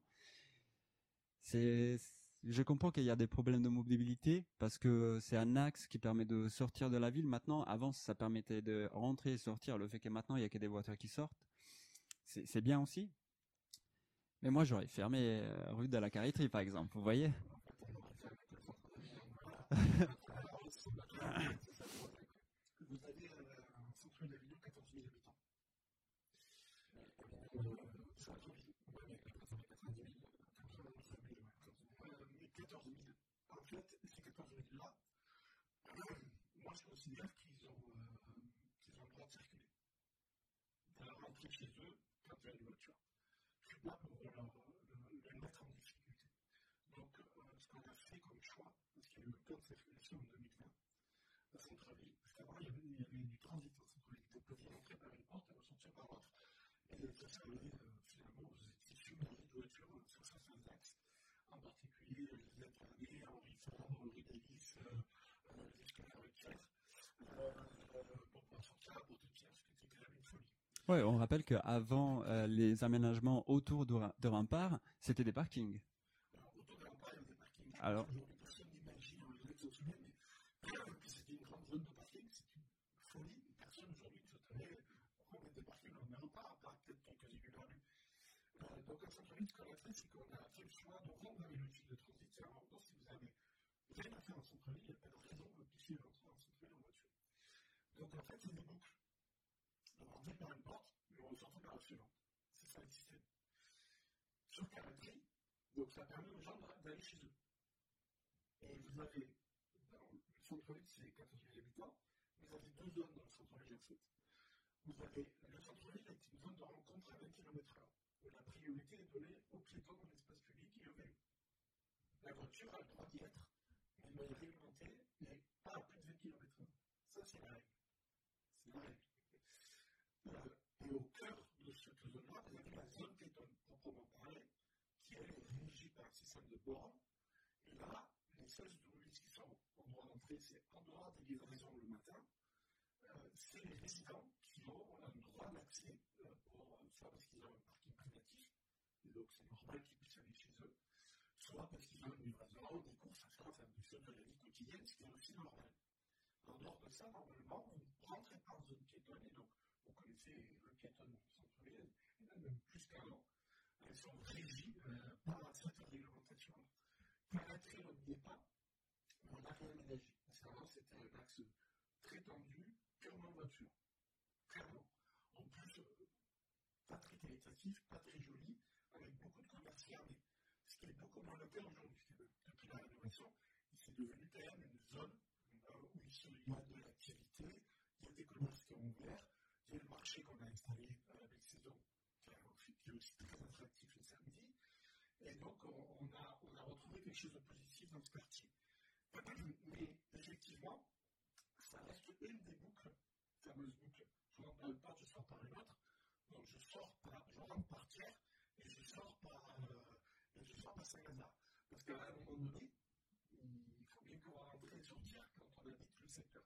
Je comprends qu'il y a des problèmes de mobilité parce que c'est un axe qui permet de sortir de la ville. Maintenant, avant, ça permettait de rentrer et sortir. Le fait que maintenant, il n'y a que des voitures qui sortent, c'est bien aussi. Mais moi, j'aurais fermé rue de la Cariterie, par exemple. Vous voyez? Vous avez un centre d'Avignon, 14 000 habitants. Centre-ville, ouais, 14 000. En fait, ces 14 000-là, moi je considère qu'ils ont le droit de circuler. De rentrer chez eux quand il y a une voiture. Je ne suis pas pour le mettre en difficulté. Donc, ce qu'on a fait comme choix, parce qu'il y a eu le plan de circulation en 2020, au centre-ville, parce qu'avant il y avait du transit au centre-ville. Vous pouviez rentrer par une porte et ressortir par l'autre. Et ça servait finalement, vous étiez submergé de voitures sur certains axes, en particulier les Épernay, Henri Ford, Henri Davis, jusqu'à la Retière, pour pouvoir sortir à Porte-Pierre, ce qui était quand même une folie. Ouais, on rappelle qu'avant les aménagements autour de Rempart, c'était des parkings. Autour de Rempart, il y avait des parkings. Alors, aujourd'hui, personne n'imagine, on les a souvenus, mais que c'était une grande zone de parking, c'est une folie. Personne aujourd'hui ne s'attendait à mettre des parkings en Rempart, à part peut-être quelques élus locaux. Donc, en centre-ville, ce qu'on a fait, c'est qu'on a fait le choix de rendre les logiques de transit. C'est important, si vous avez rien à faire en centre-ville, il n'y a pas de raison que vous puissiez rentrer en centre-ville en voiture. Donc, en fait, c'est des boucles. Donc, on rentre par une porte, mais on ressort par la suivante. C'est ça le système. Sur Caractère, donc ça permet aux gens d'aller chez eux. Et vous avez, dans le centre-ville, c'est 14 000 habitants, vous avez deux zones dans le centre-ville en fait. Vous avez le centre-ville est une zone de rencontre à 20 km/h, où la priorité est donnée aux piétons dans l'espace public et au vélo. La voiture a le droit d'y être, mais elle doit y réglementer, mais pas à plus de 20 km/h. Ça, c'est la règle. C'est la règle. Et au cœur de cette zone-là, vous avez la zone piétonne proprement parlée, qui est régie par un système de bornes. Et là, les seuls qui sont en droit d'entrée, c'est en dehors des livraisons le matin, c'est les résidents qui ont le droit d'accès soit parce qu'ils ont un parking privatif, et donc c'est normal qu'ils puissent aller chez eux, soit parce qu'ils ont une livraison, des courses à faire, enfin des choses de la vie quotidienne, ce qui est aussi normal. En dehors de ça, normalement, vous ne rentrez pas en zone piétonne, et donc vous connaissez le piétonne au centre-ville, et même plus qu'avant, elles sont régies par cette réglementation-là. Caractère, on n'y est pas, mais on n'a rien aménagé. Parce qu'avant, c'était un axe très tendu, purement voiture. Clairement. En plus, pas très qualitatif, pas très joli, avec beaucoup de commerces fermés. Ce qui est beaucoup moins le cas aujourd'hui. Depuis la rénovation, c'est devenu quand même une zone où il y a de l'activité, il y a des commerces qui ont ouvert, il y a le marché qu'on a installé avec saison, qui est aussi très attractif le samedi. Et donc, on a retrouvé quelque chose de positif dans ce quartier. Mais effectivement, ça reste une des boucles, fameuses boucles. Je rentre par une porte, je sors par une autre. Donc, je rentre par Thiers et je sors par Saint-Lazare. Parce qu'à un moment donné, il faut bien pouvoir rentrer et sortir quand on habite le secteur.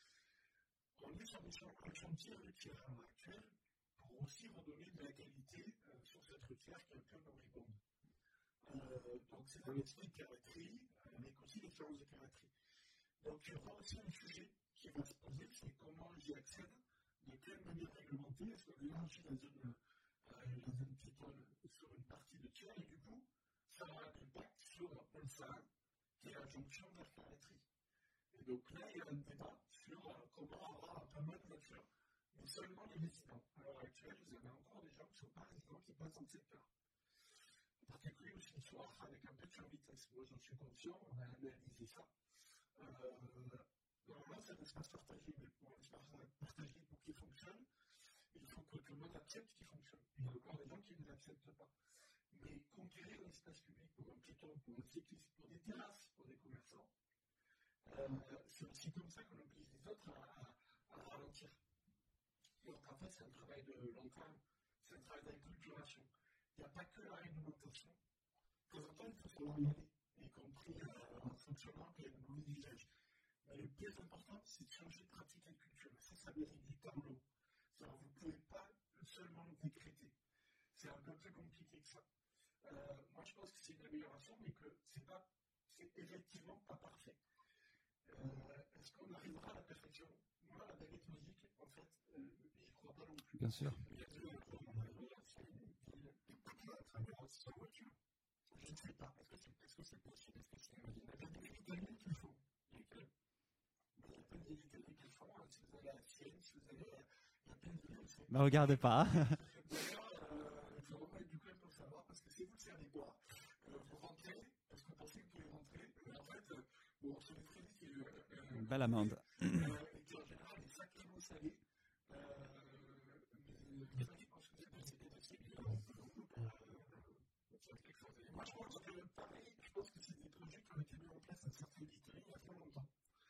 On est sur un chantier routière à l'heure actuelle pour aussi redonner de la qualité sur cette routière qui est un peu moribonde. Donc, c'est un métier de caractérie, avec aussi l'expérience de caractérie. Donc, il y aura aussi un sujet qui va se poser, c'est comment j'y accède, de quelle manière réglementer, est-ce qu'on élargit la zone piétonne sur une partie de tiers, et du coup, ça aura un impact sur Olsa, qui est la jonction vers caractérie. Et donc là, il y a un débat sur comment avoir pas mal de voitures, mais seulement les résidents. À l'heure actuelle, vous avez encore des gens qui ne sont pas résidents qui passent dans le secteur. En particulier aussi le soir, avec un peu de survitesse. Moi, j'en suis conscient, on a analysé ça. Normalement, c'est un espace partagé, mais pour un espace partagé pour qu'il fonctionne, il faut que tout le monde accepte qu'il fonctionne. Il y a encore des gens qui ne l'acceptent pas. Mais conquérir l'espace public pour un piéton, pour un cycliste, pour des terrasses, pour des commerçants, c'est aussi comme ça qu'on oblige les autres à ralentir. Donc en fait, c'est un travail de long terme, c'est un travail d'acculturation. Il n'y a pas que la réglementation. De temps en temps, il faut comment y aller, y compris en fonctionnement et un mauvais usage. Mais le plus important, c'est de changer de pratique et de culture. Ça mérite du temps long. Vous ne pouvez pas seulement le décréter. C'est un peu plus compliqué que ça. Moi, je pense que c'est une amélioration, mais que c'est effectivement pas parfait. Est-ce qu'on arrivera à la perfection? Moi, la baguette magique, en fait, j'y crois pas non plus. Bien sûr. Je ne sais pas. Est-ce que c'est possible? Est-ce que c'est des Italiens qui le font? Il y a plein des Italiens qui le font. Si vous allez à Sienne, si vous allez à plein de villes. Ne regardez pas. D'ailleurs, il faut vraiment être du club pour savoir, parce que si vous ne savez pas, vous rentrez, parce que vous pensez que vous pouvez rentrer, mais en fait, bon, on se met très vite. Une belle amende. Et qui en général est sacrément salé. Mais pratiquement, je ne sais pas si c'est possible. Moi, je pense que pareil, je pense que c'est des projets qui ont été mis en place à certains éditeurs il y a très longtemps.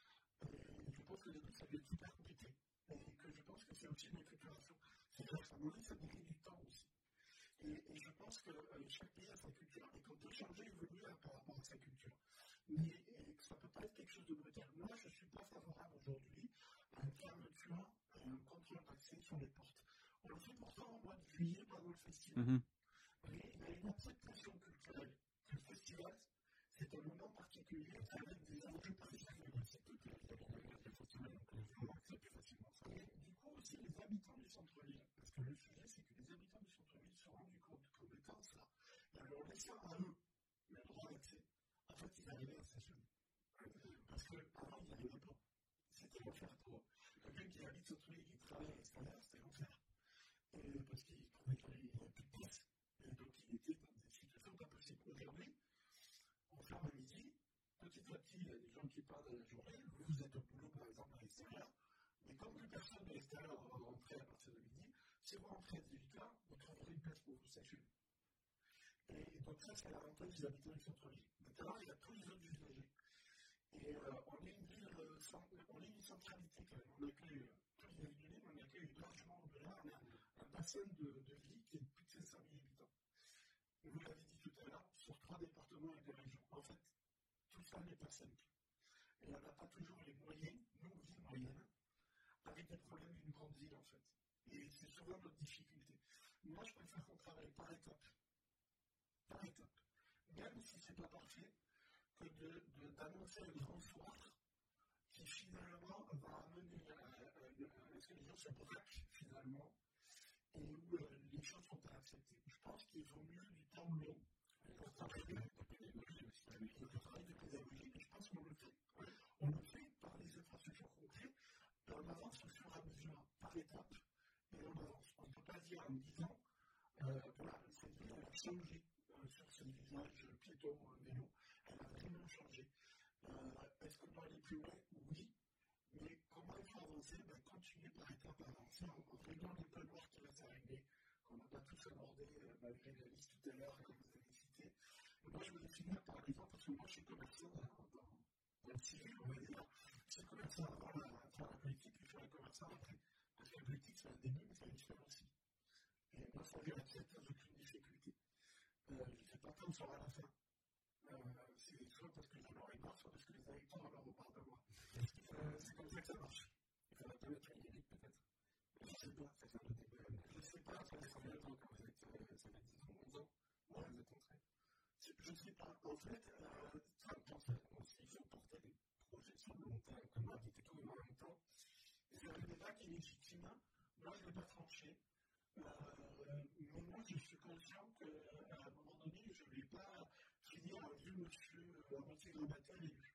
Je pense que depuis, ça devient super compliqué. Et que je pense que c'est aussi une récupération. C'est-à-dire que ça demande du temps aussi. Et je pense que chaque pays a sa culture et qu'on peut changer, évoluer par rapport à sa culture. Mais ça ne peut pas être quelque chose de brutal. Moi, je ne suis pas favorable aujourd'hui à une fermeture, à un contrôle d'accès sur les portes. On le fait pourtant au mois de juillet pendant le festival. Mais il y a une acceptation culturelle. Le festival, c'est un moment particulier avec des enjeux particuliers. C'est tout le festival, donc on accepte plus facilement ça. Et du coup, aussi les habitants du centre-ville. Parce que le sujet, c'est que les habitants du centre-ville se sont rendus compte qu'en mettant ça, et en leur laissant à eux le droit d'accès, en fait, ils arrivaient à stationner. Parce qu'avant, ils n'y arrivaient pas. C'était l'enfer pour eux. Quelqu'un qui habite centre-ville et qui travaille à l'extérieur, c'était l'enfer. Parce qu'il trouvait qu'il n'y avait plus de place. Et donc, il était dans des situations pas possibles. Aujourd'hui, on ferme à midi. Petit à petit, il y a des gens qui partent de la journée. Vous êtes au boulot, par exemple, à l'extérieur. Mais comme plus personne de l'extérieur va rentrer à partir de midi, si vous rentrez à 18h, vous trouverez une place pour vous stationner. Et donc, ça, c'est l'avantage des habitants du centre-ville. Maintenant, il y a tous les autres usagers. Et on est une ville, on est une centralité quand même. On accueille tous les habitants, on accueille largement au-delà. On a un bassin de vie qui est de plus de 500 000 habitants. Et vous l'avez dit tout à l'heure, sur 3 départements et 2 régions. En fait, tout ça n'est pas simple. Et on n'a pas toujours les moyens, nous, villes moyennes, avec des problèmes d'une grande ville, en fait. Et c'est souvent notre difficulté. Moi, je préfère qu'on travaille par étapes. Par étapes. Même si ce n'est pas parfait, que d'annoncer un grand foire qui finalement va amener à ce que les gens se braquent finalement et où les choses sont à accepter. Je pense qu'il vaut mieux du temps long pour travailler de pédagogie aussi. Le travail de pédagogie, et je pense qu'on le fait. On le fait par les infrastructures concrètes et on avance au fur et à mesure, par étapes, et on avance. On ne peut pas dire en 10 ans, voilà, cette ville a changé sur ce visage piéton vélo. Elle a vraiment changé. Est-ce qu'on doit aller plus loin? Oui. Mais comment il faut avancer? Continuer par étapes à avancer en réglant les points noirs qui restent à régler, qu'on n'a pas tous abordé malgré la liste tout à l'heure que vous avez citée. Moi, je voulais finir par exemple, parce que moi, je suis commerçant dans le civil, on va dire. Je suis commerçant avant la politique, puis je suis commerçant après. Parce que la politique, c'est un début, mais c'est une fin aussi. Et moi, ça veut dire sans aucune difficulté. Je ne sais pas quand on sera à la fin. C'est soit parce que j'en aurai marre, soit parce que les habitants en auront marre de moi. C'est comme ça que ça marche. Il faudrait pas mettre une limite, peut-être. Je ne sais pas, c'est ça le débat. Je ne sais pas, ça fait combien de temps que vous êtes, ça fait 10 ans, 11 ans, ouais, vous êtes entré. Je ne sais pas. En fait, il faut porter des projets sur le long terme, comme moi qui était tout le monde en même temps. Et c'est un débat qui est légitime. Moi, je ne l'ai pas tranché. Mais moi, je suis conscient qu'à un moment donné, je ne vais pas finir un vieux monsieur à moitié grabataire élu.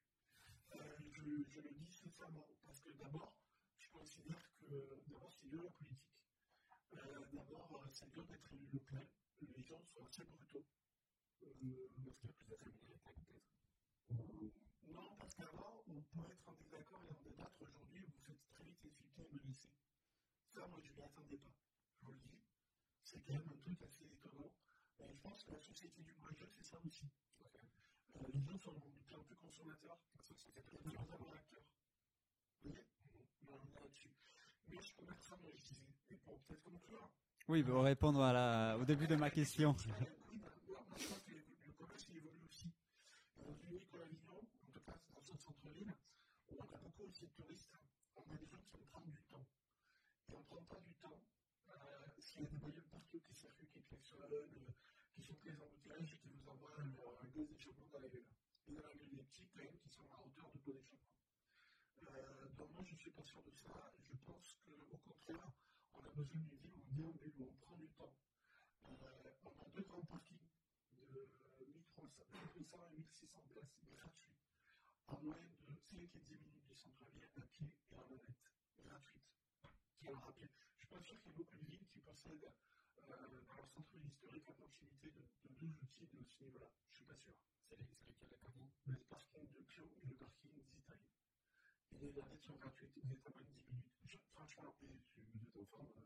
Je le dis sincèrement, parce que d'abord, je considère que d'abord, c'est dur la politique. D'abord, c'est dur d'être élu local. Les gens sont assez brutaux. Parce qu'il y a plus d'affabilité, peut-être. Non, parce qu'avant, on peut être en désaccord et en débattre. Aujourd'hui, vous faites très vite insulter et menacer. Ça, moi, je ne m'y attendais pas. Je vous le dis. C'est quand même un truc assez étonnant. Et je pense que la société du projet, c'est ça aussi. Les gens sont de plus en plus consommateurs. C'est de plus en plus acteurs. Vous voyez? On est là-dessus. Mais je suis commerçant, moi, je disais. Et pour peut-être conclure. Oui, pour répondre au début de ma question. Oui, moi, je pense que le commerce, il évolue aussi. Avignon, en tout cas dans un centre-ville, où on a beaucoup aussi de touristes, on a des gens qui vont prendre du temps. Et on ne prend pas du temps s'il y a des bagnoles partout qui circulent, qui klaxonnent, qui sont très embouteillages et qui vous envoient un gaz d'échappement dans la gueule. Et dans la gueule des petits, quand même, qui sont à hauteur de pot d'échappement. Donc moi, je ne suis pas sûr de ça. Je pense qu'au contraire, on a besoin d'une ville où on vient en vélo, on prend du temps. On a 2 grands parkings de 1300 et 1600 places gratuits, en moyenne de 5 et 10 minutes du centre-ville à pied et en navette, gratuite. Qui est rapide. Je ne suis pas sûr qu'il y ait beaucoup de villes qui possèdent dans leur centre-ville historique la proximité de 2 outils de ce niveau-là. Je ne suis pas sûr. C'est lesquels la commune? Le parking de Pio et le parking d'Italie. Et les navettes sont gratuites, vous êtes à moins de 10 minutes. Franchement, vous êtes en forme,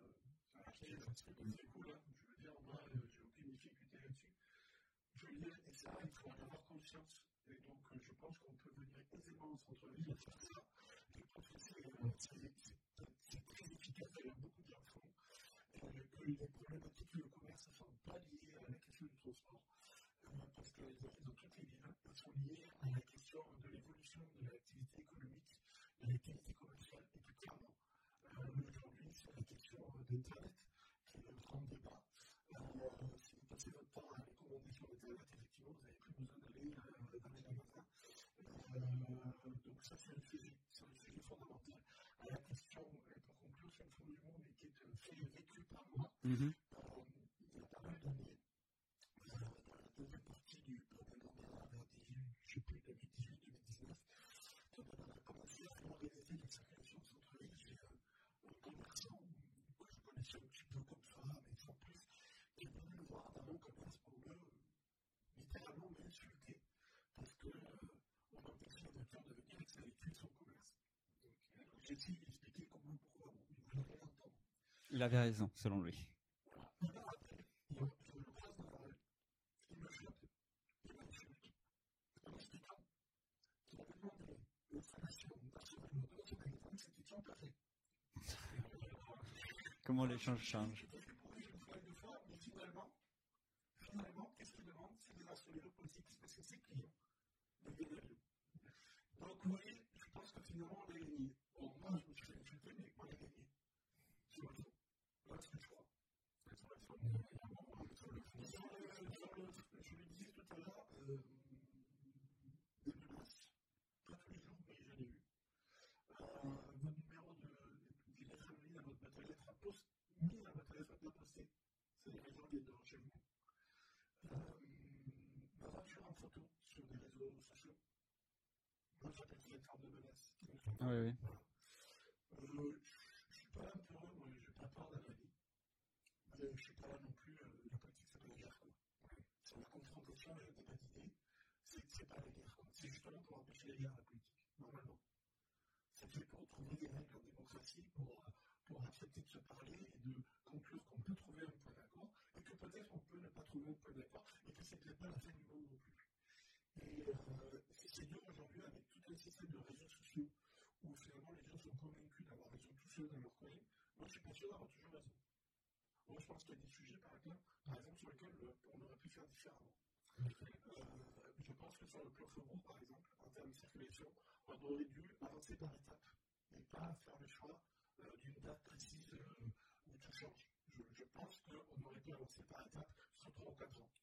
c'est cool, hein. Je veux dire, moi, j'ai aucune difficulté là-dessus. Je veux dire, et ça, il faut en avoir conscience. Et donc, je pense qu'on peut venir aisément au centre-ville et faire ça. Je pense que c'est très efficace, d'ailleurs, beaucoup de gens font. Que les problématiques de commerce ne sont pas liées à la question du transport, parce que dans toutes les villes, elles sont liées à la question de l'évolution de l'activité économique, de l'activité commerciale, et tout clairement. Aujourd'hui, c'est la question d'Internet qui est le grand débat. Si vous passez votre temps à aller commander sur Internet, effectivement, vous n'avez plus besoin d'aller dans les magasins. Donc ça, c'est un sujet fondamental. À la question, pour conclure sur le fond du monde, et qui est un fait vécu par moi, il y a pas mal d'années, dans la deuxième partie du je ne sais plus, 2018-2019, on a commencé à organiser des circulations de centre-ville. J'ai un commerçant que je connaissais un petit peu comme ça, mais sans plus, qui est venu me voir dans mon commerce pour littéralement m'insulter, parce qu'on empêchait de faire devenir avec sa véhicule son commerce. Donc, j'ai essayé d'expliquer comment, pourquoi, bon, il voulait rien entendre. Il avait raison, selon lui. Voilà. Et là, après, je le croise dans la rue, il me chope, il m'insulte, en expliquant qu'il avait demandé l'installation d'un survêtement de son téléphone, c'était son café. Comment l'échange change. J'ai prouvé une fois et 2 fois, mais finalement, qu'est-ce qu'il demande? C'est des astronautes politiques, parce que c'est client. Donc, vous voyez, je pense que finalement, on a gagné. Bon, moi, je me suis fait insulter, mais on a gagné. C'est votre tour. Voilà ce que je crois. Je le disais tout à l'heure, des menaces, pas tous les jours, mais j'en ai eu. Votre numéro de lettre anonyme à votre boîte à lettres mis à votre lettre pas posté. C'est des raisons qui sont chez vous. Ma voiture en photo sur des réseaux sociaux. Moi, j'appelle ça une forme de menace. Oui. Je ne suis pas là pour eux, moi, je n'ai pas peur d'un avis. Mais je ne suis pas là non plus, la politique, c'est pas la guerre, quoi. C'est la confrontation et le débat d'idées, c'est pas la guerre, quoi. C'est justement pour empêcher la guerre, la politique, normalement. C'est fait pour trouver des règles en démocratie, pour accepter de se parler et de conclure qu'on peut trouver un point d'accord, et que peut-être on peut ne pas trouver un point d'accord, et que c'est peut-être pas la fin du monde non plus. Et c'est dur aujourd'hui avec tout un système de réseaux sociaux où finalement les gens sont convaincus d'avoir raison tout seuls dans leur coin. Moi, je suis pas sûr d'avoir toujours raison. Moi, je pense qu'il y a des sujets, par exemple, sur lesquels on aurait pu faire différemment. Je pense que sur le plan Faubourg, par exemple, en termes de circulation, on aurait dû avancer par étapes et pas faire le choix d'une date précise où tout change. Je pense qu'on aurait dû avancer par étapes sur 3 ou 4 ans.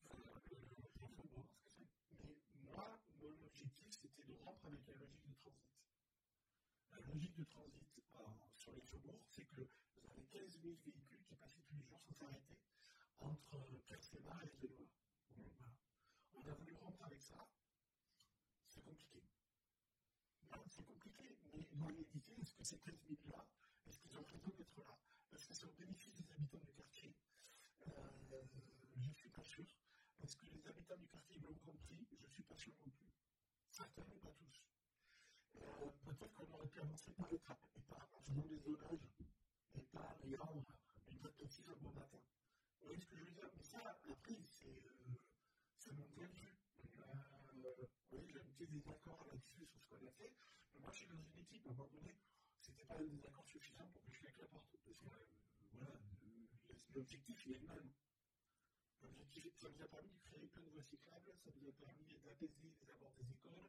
Mais moi, mon objectif, c'était de rompre avec la logique de transit. La logique de transit sur les faubourgs, c'est que vous avez 15 000 véhicules qui passaient tous les jours sans s'arrêter entre Percema et Vélois. Voilà. On a voulu rompre avec ça. C'est compliqué. C'est compliqué, mais dans réalité, est-ce que ces 15 000-là, est-ce qu'ils ont raison d'être là? Est-ce que c'est au bénéfice des habitants du quartier? Je ne suis pas sûr. Est-ce que les habitants du quartier l'ont compris? Je ne suis pas sûr non plus. Certains, mais pas tous. Peut-être qu'on aurait pu avancer par étapes, et pas en faisant des zonages, et pas en ayant une date précise au bon matin. Vous voyez ce que je veux dire? Mais ça, après, c'est mon point de vue. Oui, j'ai un petit désaccord là-dessus sur ce qu'on a fait, mais moi, je suis dans une équipe. À un moment donné, c'était pas un désaccord suffisant pour que je claque la porte. Parce que, voilà, l'objectif, il est le même. L'objectif, ça nous a permis de créer plein de voies cyclables, ça nous a permis d'apaiser les abords des écoles,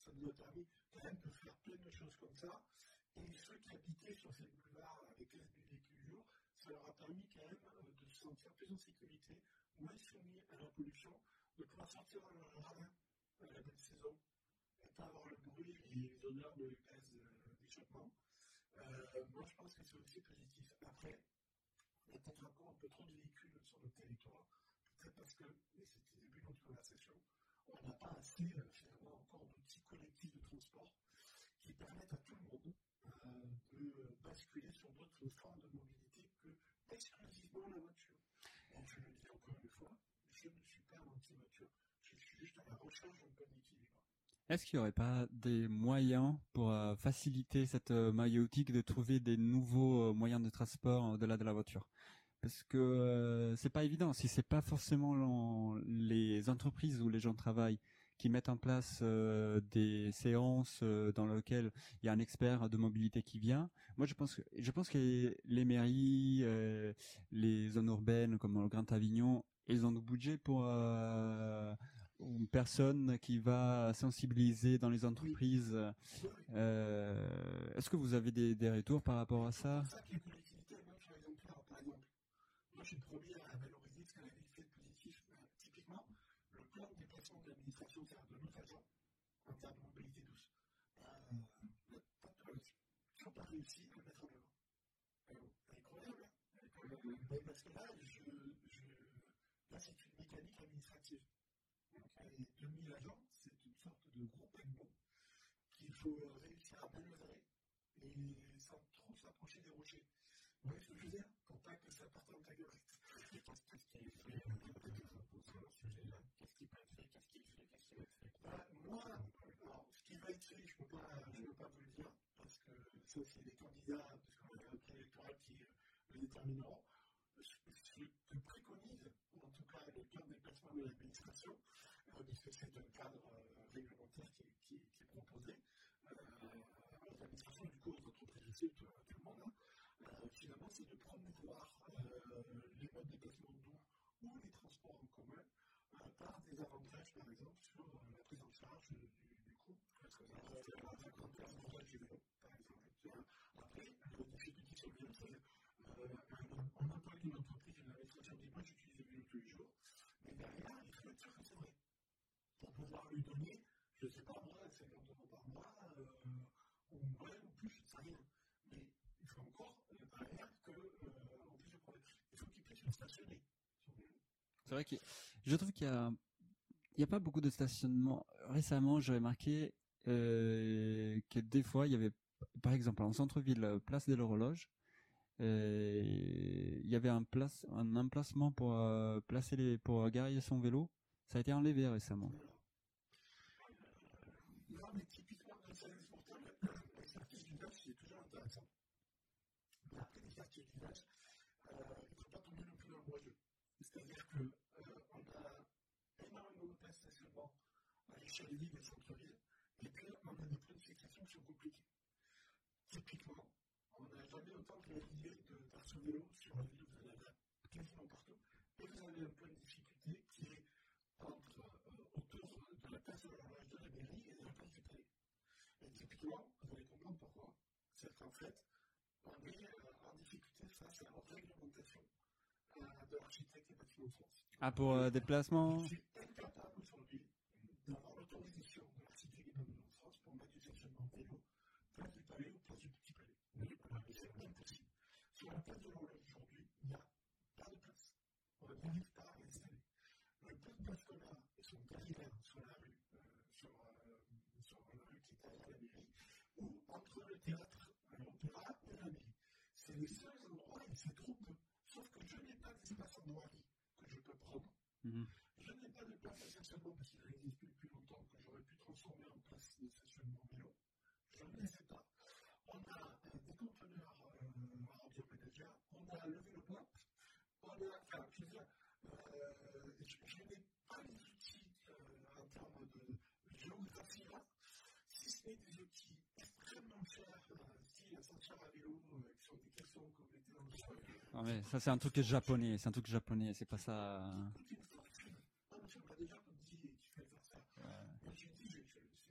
ça nous a permis quand même de faire plein de choses comme ça. Et ceux qui habitaient sur ces boulevards avec les véhicules lourds, ça leur a permis quand même de se sentir plus en sécurité, moins soumis à la pollution, de pouvoir sortir dans leur jardin à la belle saison, et pas avoir le bruit et les odeurs de gaz d'échappement. Moi, je pense que c'est aussi positif. Après, il y a peut-être encore un peu trop de véhicules sur notre territoire, peut-être parce que, et c'était le début de notre conversation, on n'a pas assez finalement encore d'outils collectifs de transport qui permettent à tout le monde de basculer sur d'autres formes de mobilité que exclusivement la voiture. Et je le dis encore une fois, je ne suis pas anti-voiture, je suis juste à la recherche d'un bon équilibre. Est-ce qu'il n'y aurait pas des moyens pour faciliter cette maïeutique de trouver des nouveaux moyens de transport au-delà de la voiture? Parce que c'est pas évident. Si c'est pas forcément les entreprises où les gens travaillent qui mettent en place des séances dans lesquelles il y a un expert de mobilité qui vient. Moi, je pense que les mairies, les zones urbaines comme le Grand Avignon, ils ont du budget pour une personne qui va sensibiliser dans les entreprises. Est-ce que vous avez des retours par rapport à ça? C'est ça que les collectivités, même sur les emplois, par exemple. Moi, je suis le premier à valoriser ce qu'elle avait fait de positif. Typiquement, le plan de déplacement de l'administration de nos agents en termes de mobilité douce. Ils n'ont pas réussi à le mettre en œuvre. Incroyable. Mais parce que là, là, c'est une mécanique administrative. Donc, les 2000 agents, c'est une sorte de groupe animaux qu'il faut réussir à manœuvrer et sans trop s'approcher des rochers. Vous voyez ce que je veux dire? Pour pas que ça parte en cacahuète. Qu'est-ce qui est fait sur le sujet-là? Qu'est-ce qui peut être fait? Qu'est-ce qui est fait? Qu'est-ce qui va être fait? Moi, alors, ce qui va être fait, je ne peux pas vous le dire, parce que ça, c'est les candidats, parce qu'on a un préélectoral qui le détermineront. Ce que préconise, en tout cas, le plan de déplacement de l'administration, puisque c'est un cadre réglementaire qui est proposé, l'administration, du coup, aux entreprises aussi, tout le monde, finalement, c'est de promouvoir les modes de déplacement doux ou les transports en commun par des avantages, par exemple, sur la prise en charge du coût, l'avantage du vélo, par exemple. Après, la difficulté sur le vélo, c'est on emploie une entreprise, une administration dit moi j'utilise le vélo tous les jours, mais derrière, il faut être rassuré pour pouvoir lui donner, je ne sais pas moi, 50 € par mois, ou moins, ou plus, je ne sais rien. Mais il faut encore derrière qu'on puisse le problème. Il faut qu'il puisse le stationner. C'est vrai que je trouve qu'il y a pas beaucoup de stationnement. Récemment, j'avais remarqué que des fois, il y avait, par exemple, en centre-ville, place de l'Horloge, il y avait un emplacement pour pour garer son vélo. Ça a été enlevé récemment. Non, mais typiquement, dans le service portable, les quartiers d'usage, c'est toujours intéressant. Mais après, les quartiers d'usage, il ne faut pas tomber non plus dans le boiseux. C'est-à-dire qu'on a énormément de places de stationnement à l'échelle des villes et centre-ville, et puis on a des points de fixation qui sont compliqués. Typiquement, on n'a jamais autant réalisé de parties vélo sur la ville, vous en avez quasiment partout, et vous avez un point de difficulté qui est autour de la place de l'horloge de la mairie et de la place du palais. Et typiquement, vous allez comprendre pourquoi. C'est qu'en fait, on est en difficulté face à la réglementation de l'architecte des bâtiments de France. Ah, pour déplacement? Je suis incapable aujourd'hui d'avoir l'autorisation de l'architecte des bâtiments de France pour mettre du stationnement vélo, place du palais ou place du petit palais. C'est impossible. Sur la place de l'horloge aujourd'hui, il n'y a pas de place. On n'arrive pas à l'installer. Le peu de place qu'on a, ils sont derrière sur la rue, sur la rue qui est derrière la mairie, ou entre le théâtre, l'opéra et la mairie. C'est les seuls endroits, et c'est trop peu. Sauf que je n'ai pas d'espace en voirie que je peux prendre. Je n'ai pas de place de stationnement parce qu'il n'existe plus depuis longtemps que j'aurais pu transformer en place de stationnement vélo. Je ne les sais pas. On a des conteneurs à remplir ménagères, on a le vélo-boîte, on a, enfin, je veux dire, je n'ai pas les outils en termes de géographie là, si ce n'est des outils extrêmement chers, style ascenseur à vélo, qui sont des caissons qu'on mettait dans le sol. Non mais ça c'est un truc japonais, c'est pas ça. Non, mais on m'a déjà dit qu'il fallait faire ça. Moi je dis, c'est des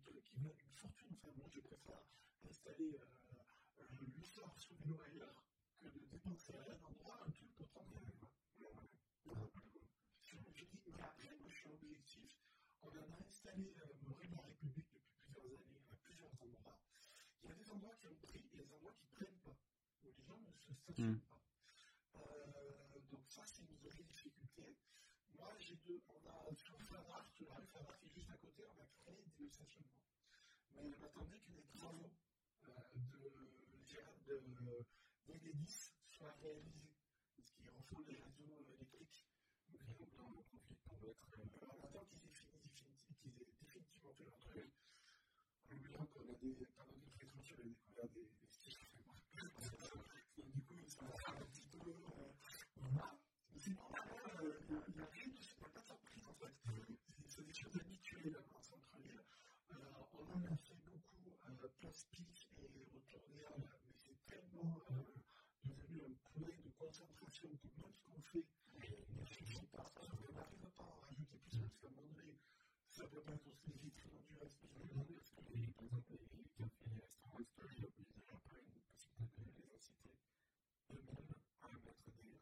trucs qui valent une fortune. Enfin, moi, je préfère installer 800 sous vélo ailleurs que de dépenser à un endroit un truc pour 30 000 euros. Je dis, mais après, moi, je suis objectif. On en a installé rue de la République depuis plusieurs années, à plusieurs endroits. Il y a des endroits qui ont pris, il y a des endroits qui ne prennent pas, où les gens ne se stationnent pas. Donc ça, c'est une vraie difficulté. Moi, on a sur Favard, sur la rue Favard qui est juste à côté, on a créé des stationnements. Mais on attendait que les travaux d'Enedis soient réalisés, parce qu'ils refont les réseaux électriques. Donc on en profite pour mettre. On attend qu'ils aient définitivement fait leur truc. En oubliant qu'on a pendant des prétentions, on a découvert des vestiges. Donc du coup, ils sont un petit peu. Voilà. C'est normal, il n'y a rien de pas de surprise en fait. C'est des choses habituelles en centre-ville. On en a fait beaucoup place Pic et autour des Halles, mais c'est tellement devenu un point de concentration que même ce qu'on fait ne suffit pas. On n'arrive pas à en rajouter plus parce qu'à un moment donné, ça ne peut pas être aussi vitrine du reste. Je me demande est-ce que par exemple, les cafés, les restaurants, il n'y a pas une possibilité de les inciter eux-mêmes à mettre des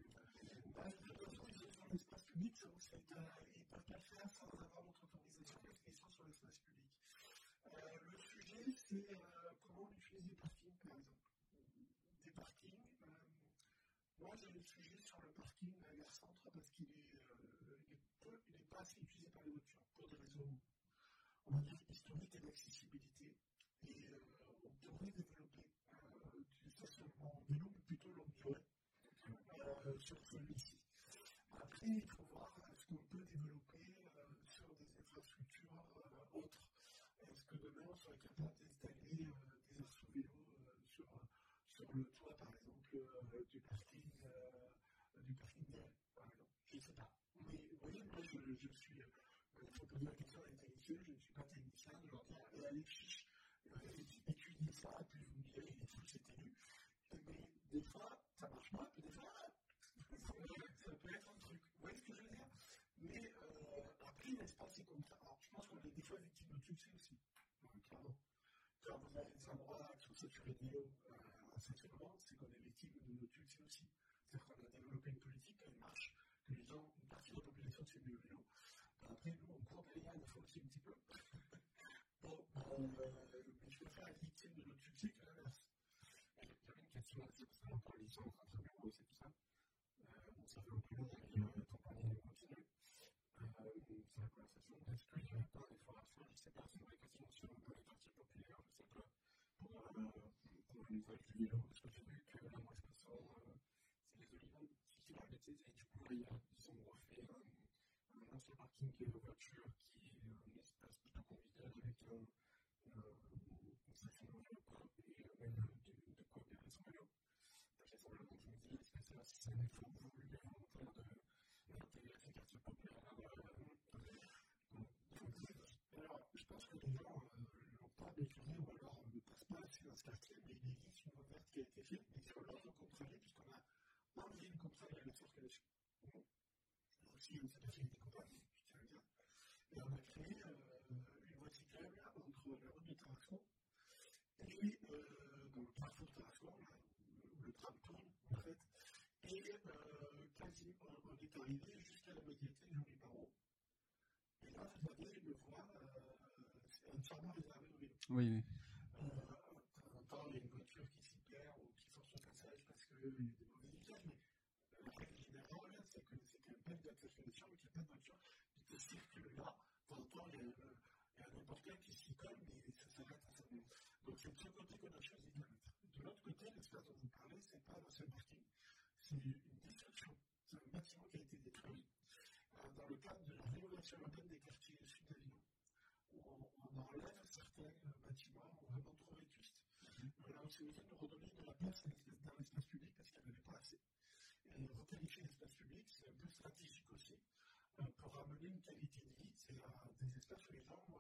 l'espace public, ils ne peuvent pas le faire sans avoir notre autorisation parce qu'ils sont sur l'espace public. Le sujet, c'est comment on utilise les parkings, par exemple. Des parkings. Moi, j'ai le sujet sur le parking à Gare Centre parce qu'il n'est pas assez utilisé par les voitures pour des raisons, on va dire, historiques et d'accessibilité. Et on devrait développer du stationnement en vélo, mais plutôt longue durée sur celui-ci. Après, il faut voir ce qu'on peut développer sur des infrastructures autres. Est-ce que demain, on serait capable d'installer des aires sous vélo sur le toit, par exemple, du parking d'Air, par exemple? Je ne sais pas. Mais vous voyez, moi, je suis. Il faut poser la question à des techniciens, je ne suis pas technicien, je leur dis, allez, fiche, étudiez ça, et puis vous me direz, il faut que c'est élu. Mais des fois, ça ne marche pas, puis des fois, ça peut être un truc. Vous voyez ce que je veux dire? Mais après, l'espace est comme ça. Alors, je pense qu'on est des fois victime de notre succès aussi. Clairement. Quand vous avez des endroits qui sont saturés de vélo essentiellement, c'est qu'on est victime de notre succès aussi. C'est-à-dire qu'on a développé une politique qui marche, que les gens, une partie de la population se met au vélo. Après, nous, on court derrière, des fois aussi un petit peu. Bon, mais je préfère être victime de notre succès que l'inverse. J'avais une question assez concernant pour les gens entre bureaux et tout ça. Ça fait un peu long, mais l'accompagner continue. C'est la conversation. Est-ce qu'il y a pas des fois, je ne sais pas, c'est une vraie question sur les quartiers populaires, je ne sais pas, pour l'usage du vélo, parce que j'ai vu que là, moi, je passe c'est les Olivons qui l'ont été, et du coup, ils ont refait un ancien parking voiture qui est un espace plutôt convivial avec un stationnement vélo et même de quoi opérer son vélo. Donc je me dis, est-ce que c'est un effort voulu volontaire d'intégrer ces quartiers populaires? Alors, je pense que les gens n'ont pas déclaré ou alors ne passent pas assez dans ce quartier, mais il existe une voie verte qui a été faite, mais c'est l'autre contraire, puisqu'on a enlevé une contraire à la circulation. Aussi, on ne sait pas si elle était compatible, je tiens à dire. Et on a créé une voie cyclable entre la route de Tarascon et dans le carrefour de Tarascon, où le tram tourne, en fait, et quasiment, on est arrivé jusqu'à la médiathèque Jean-Louis Barrault. Et là, vous avez une voie entièrement réservée au vélo. Oui. De temps en temps, il y a une voiture qui s'y perd ou qui force son passage parce qu'il y a des mauvais usages, mais la règle générale, c'est que c'est un peu de circulation, mais qu'il n'y a pas de voiture qui circule là. De temps en temps, il y a n'importe quel qui s'y colle, mais ça s'arrête à ça. Donc, c'est de ce côté qu'on a choisi de la mettre. De l'autre côté, l'espace dont vous parlez, ce n'est pas un seul parking, c'est une destruction. C'est un bâtiment qui a été détruit dans le cadre de la rénovation urbaine des quartiers sud d'Avignon. On enlève certains bâtiments vraiment trop vétustes. On s'est besoin de redonner de la place dans l'espace public parce qu'il n'y en avait pas assez. Et requalifier l'espace public, c'est un peu stratégique aussi pour ramener une qualité de vie. C'est des espaces où les gens